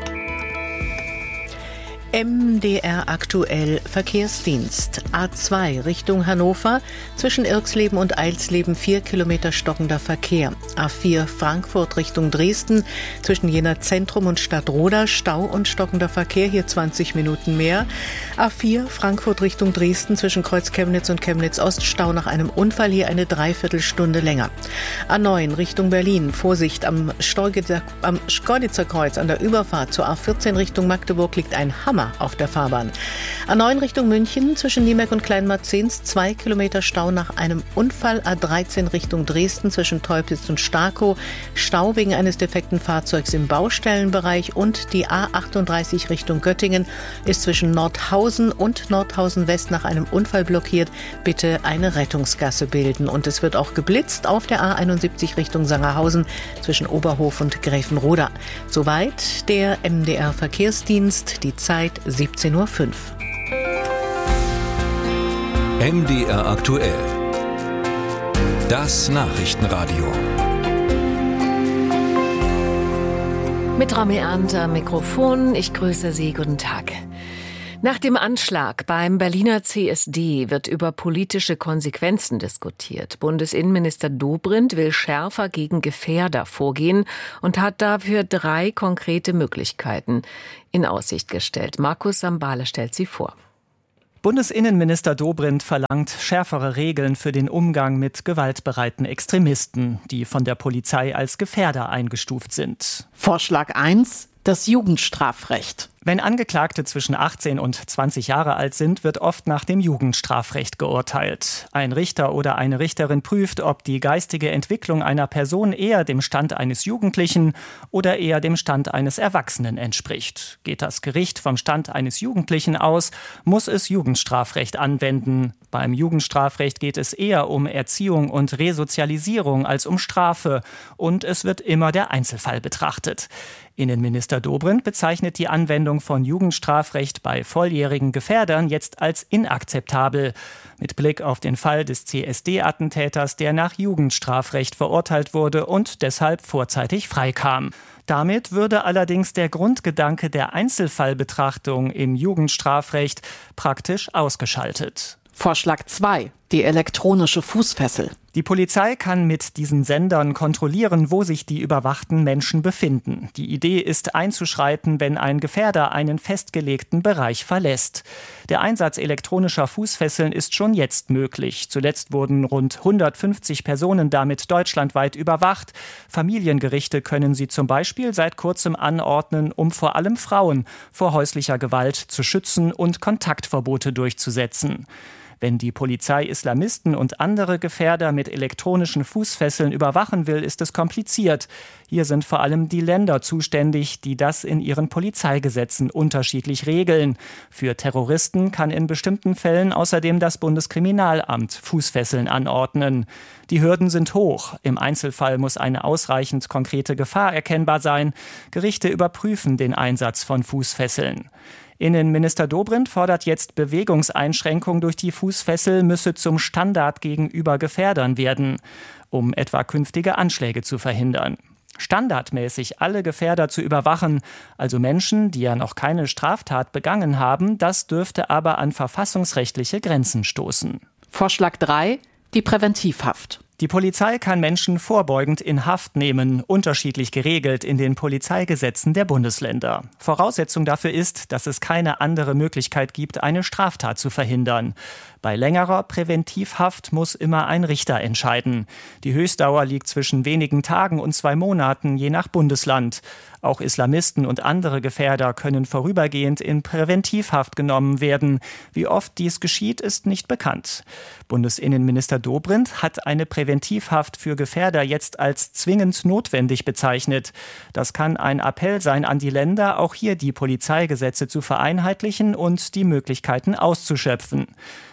M D R aktuell Verkehrsdienst. A zwei Richtung Hannover, zwischen Irxleben und Eilsleben vier Kilometer stockender Verkehr. A vier Frankfurt Richtung Dresden, zwischen Jena Zentrum und Stadtroda Stau und stockender Verkehr, hier zwanzig Minuten mehr. A vier Frankfurt Richtung Dresden, zwischen Kreuz Chemnitz und Chemnitz Ost, Stau nach einem Unfall, hier eine Dreiviertelstunde länger. A neun Richtung Berlin, Vorsicht, am Storgitzer, am Schkeuditzer Kreuz an der Überfahrt zur A vierzehn Richtung Magdeburg liegt ein Hammer auf der Fahrbahn. A neun Richtung München, zwischen Niemerk und Kleinmarzens, zwei Kilometer Stau nach einem Unfall. A dreizehn Richtung Dresden, zwischen Teupitz und Starkow, Stau wegen eines defekten Fahrzeugs im Baustellenbereich. Und die A achtunddreißig Richtung Göttingen ist zwischen Nordhausen und Nordhausen West nach einem Unfall blockiert. Bitte eine Rettungsgasse bilden. Und es wird auch geblitzt auf der A einundsiebzig Richtung Sangerhausen, zwischen Oberhof und Gräfenroda. Soweit der M D R Verkehrsdienst, die Zeit siebzehn Uhr fünf. M D R aktuell. Das Nachrichtenradio. Mit Romy Arndt am Mikrofon. Ich grüße Sie. Guten Tag. Nach dem Anschlag beim Berliner C S D wird über politische Konsequenzen diskutiert. Bundesinnenminister Dobrindt will schärfer gegen Gefährder vorgehen und hat dafür drei konkrete Möglichkeiten in Aussicht gestellt. Markus Sambale stellt sie vor. Bundesinnenminister Dobrindt verlangt schärfere Regeln für den Umgang mit gewaltbereiten Extremisten, die von der Polizei als Gefährder eingestuft sind. Vorschlag eins: das Jugendstrafrecht. Wenn Angeklagte zwischen achtzehn und zwanzig Jahre alt sind, wird oft nach dem Jugendstrafrecht geurteilt. Ein Richter oder eine Richterin prüft, ob die geistige Entwicklung einer Person eher dem Stand eines Jugendlichen oder eher dem Stand eines Erwachsenen entspricht. Geht das Gericht vom Stand eines Jugendlichen aus, muss es Jugendstrafrecht anwenden. Beim Jugendstrafrecht geht es eher um Erziehung und Resozialisierung als um Strafe. Und es wird immer der Einzelfall betrachtet. Innenminister Dobrindt bezeichnet die Anwendung von Jugendstrafrecht bei volljährigen Gefährdern jetzt als inakzeptabel. Mit Blick auf den Fall des C S D-Attentäters, der nach Jugendstrafrecht verurteilt wurde und deshalb vorzeitig freikam. Damit würde allerdings der Grundgedanke der Einzelfallbetrachtung im Jugendstrafrecht praktisch ausgeschaltet. Vorschlag zwei: die elektronische Fußfessel. Die Polizei kann mit diesen Sendern kontrollieren, wo sich die überwachten Menschen befinden. Die Idee ist, einzuschreiten, wenn ein Gefährder einen festgelegten Bereich verlässt. Der Einsatz elektronischer Fußfesseln ist schon jetzt möglich. Zuletzt wurden rund hundertfünfzig Personen damit deutschlandweit überwacht. Familiengerichte können sie zum Beispiel seit kurzem anordnen, um vor allem Frauen vor häuslicher Gewalt zu schützen und Kontaktverbote durchzusetzen. Wenn die Polizei Islamisten und andere Gefährder mit elektronischen Fußfesseln überwachen will, ist es kompliziert. Hier sind vor allem die Länder zuständig, die das in ihren Polizeigesetzen unterschiedlich regeln. Für Terroristen kann in bestimmten Fällen außerdem das Bundeskriminalamt Fußfesseln anordnen. Die Hürden sind hoch. Im Einzelfall muss eine ausreichend konkrete Gefahr erkennbar sein. Gerichte überprüfen den Einsatz von Fußfesseln. Innenminister Dobrindt fordert jetzt, Bewegungseinschränkung durch die Fußfessel müsse zum Standard gegenüber Gefährdern werden, um etwa künftige Anschläge zu verhindern. Standardmäßig alle Gefährder zu überwachen, also Menschen, die ja noch keine Straftat begangen haben, das dürfte aber an verfassungsrechtliche Grenzen stoßen. Vorschlag drei: die Präventivhaft. Die Polizei kann Menschen vorbeugend in Haft nehmen, unterschiedlich geregelt in den Polizeigesetzen der Bundesländer. Voraussetzung dafür ist, dass es keine andere Möglichkeit gibt, eine Straftat zu verhindern. Bei längerer Präventivhaft muss immer ein Richter entscheiden. Die Höchstdauer liegt zwischen wenigen Tagen und zwei Monaten, je nach Bundesland. Auch Islamisten und andere Gefährder können vorübergehend in Präventivhaft genommen werden. Wie oft dies geschieht, ist nicht bekannt. Bundesinnenminister Dobrindt hat eine Präventivhaft für Gefährder jetzt als zwingend notwendig bezeichnet. Das kann ein Appell sein an die Länder, auch hier die Polizeigesetze zu vereinheitlichen und die Möglichkeiten auszuschöpfen.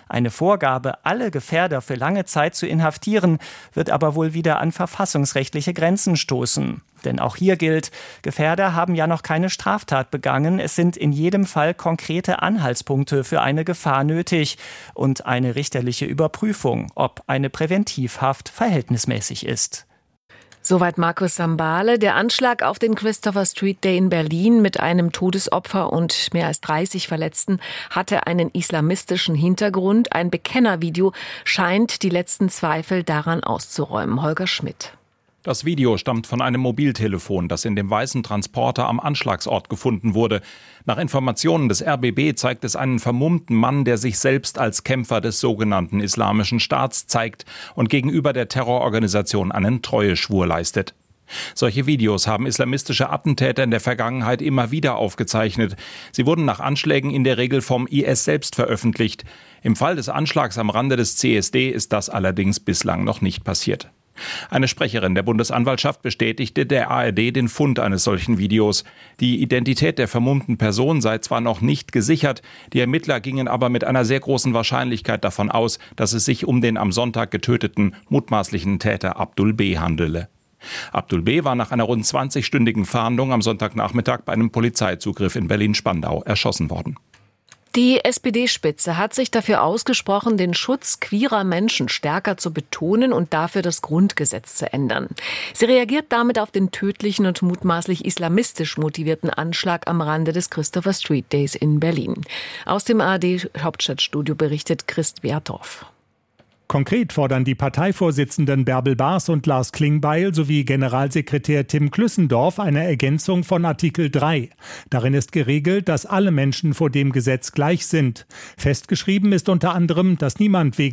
Eine Vorgabe, alle Gefährder für lange Zeit zu inhaftieren, wird aber wohl wieder an verfassungsrechtliche Grenzen stoßen. Denn auch hier gilt, Gefährder haben ja noch keine Straftat begangen. Es sind in jedem Fall konkrete Anhaltspunkte für eine Gefahr nötig und eine richterliche Überprüfung, ob eine Präventivhaft verhältnismäßig ist. Soweit Markus Sambale. Der Anschlag auf den Christopher Street Day in Berlin mit einem Todesopfer und mehr als dreißig Verletzten hatte einen islamistischen Hintergrund. Ein Bekennervideo scheint die letzten Zweifel daran auszuräumen. Holger Schmidt. Das Video stammt von einem Mobiltelefon, das in dem weißen Transporter am Anschlagsort gefunden wurde. Nach Informationen des R B B zeigt es einen vermummten Mann, der sich selbst als Kämpfer des sogenannten Islamischen Staats zeigt und gegenüber der Terrororganisation einen Treueschwur leistet. Solche Videos haben islamistische Attentäter in der Vergangenheit immer wieder aufgezeichnet. Sie wurden nach Anschlägen in der Regel vom I S selbst veröffentlicht. Im Fall des Anschlags am Rande des C S D ist das allerdings bislang noch nicht passiert. Eine Sprecherin der Bundesanwaltschaft bestätigte der A R D den Fund eines solchen Videos. Die Identität der vermummten Person sei zwar noch nicht gesichert, die Ermittler gingen aber mit einer sehr großen Wahrscheinlichkeit davon aus, dass es sich um den am Sonntag getöteten mutmaßlichen Täter Abdul B. handele. Abdul B. war nach einer rund zwanzigstündigen Fahndung am Sonntagnachmittag bei einem Polizeizugriff in Berlin-Spandau erschossen worden. Die S P D-Spitze hat sich dafür ausgesprochen, den Schutz queerer Menschen stärker zu betonen und dafür das Grundgesetz zu ändern. Sie reagiert damit auf den tödlichen und mutmaßlich islamistisch motivierten Anschlag am Rande des Christopher Street Days in Berlin. Aus dem A R D-Hauptstadtstudio berichtet Christ Werthoff. Konkret fordern die Parteivorsitzenden Bärbel Baas und Lars Klingbeil sowie Generalsekretär Tim Klüssendorf eine Ergänzung von Artikel drei. Darin ist geregelt, dass alle Menschen vor dem Gesetz gleich sind. Festgeschrieben ist unter anderem, dass niemand wegen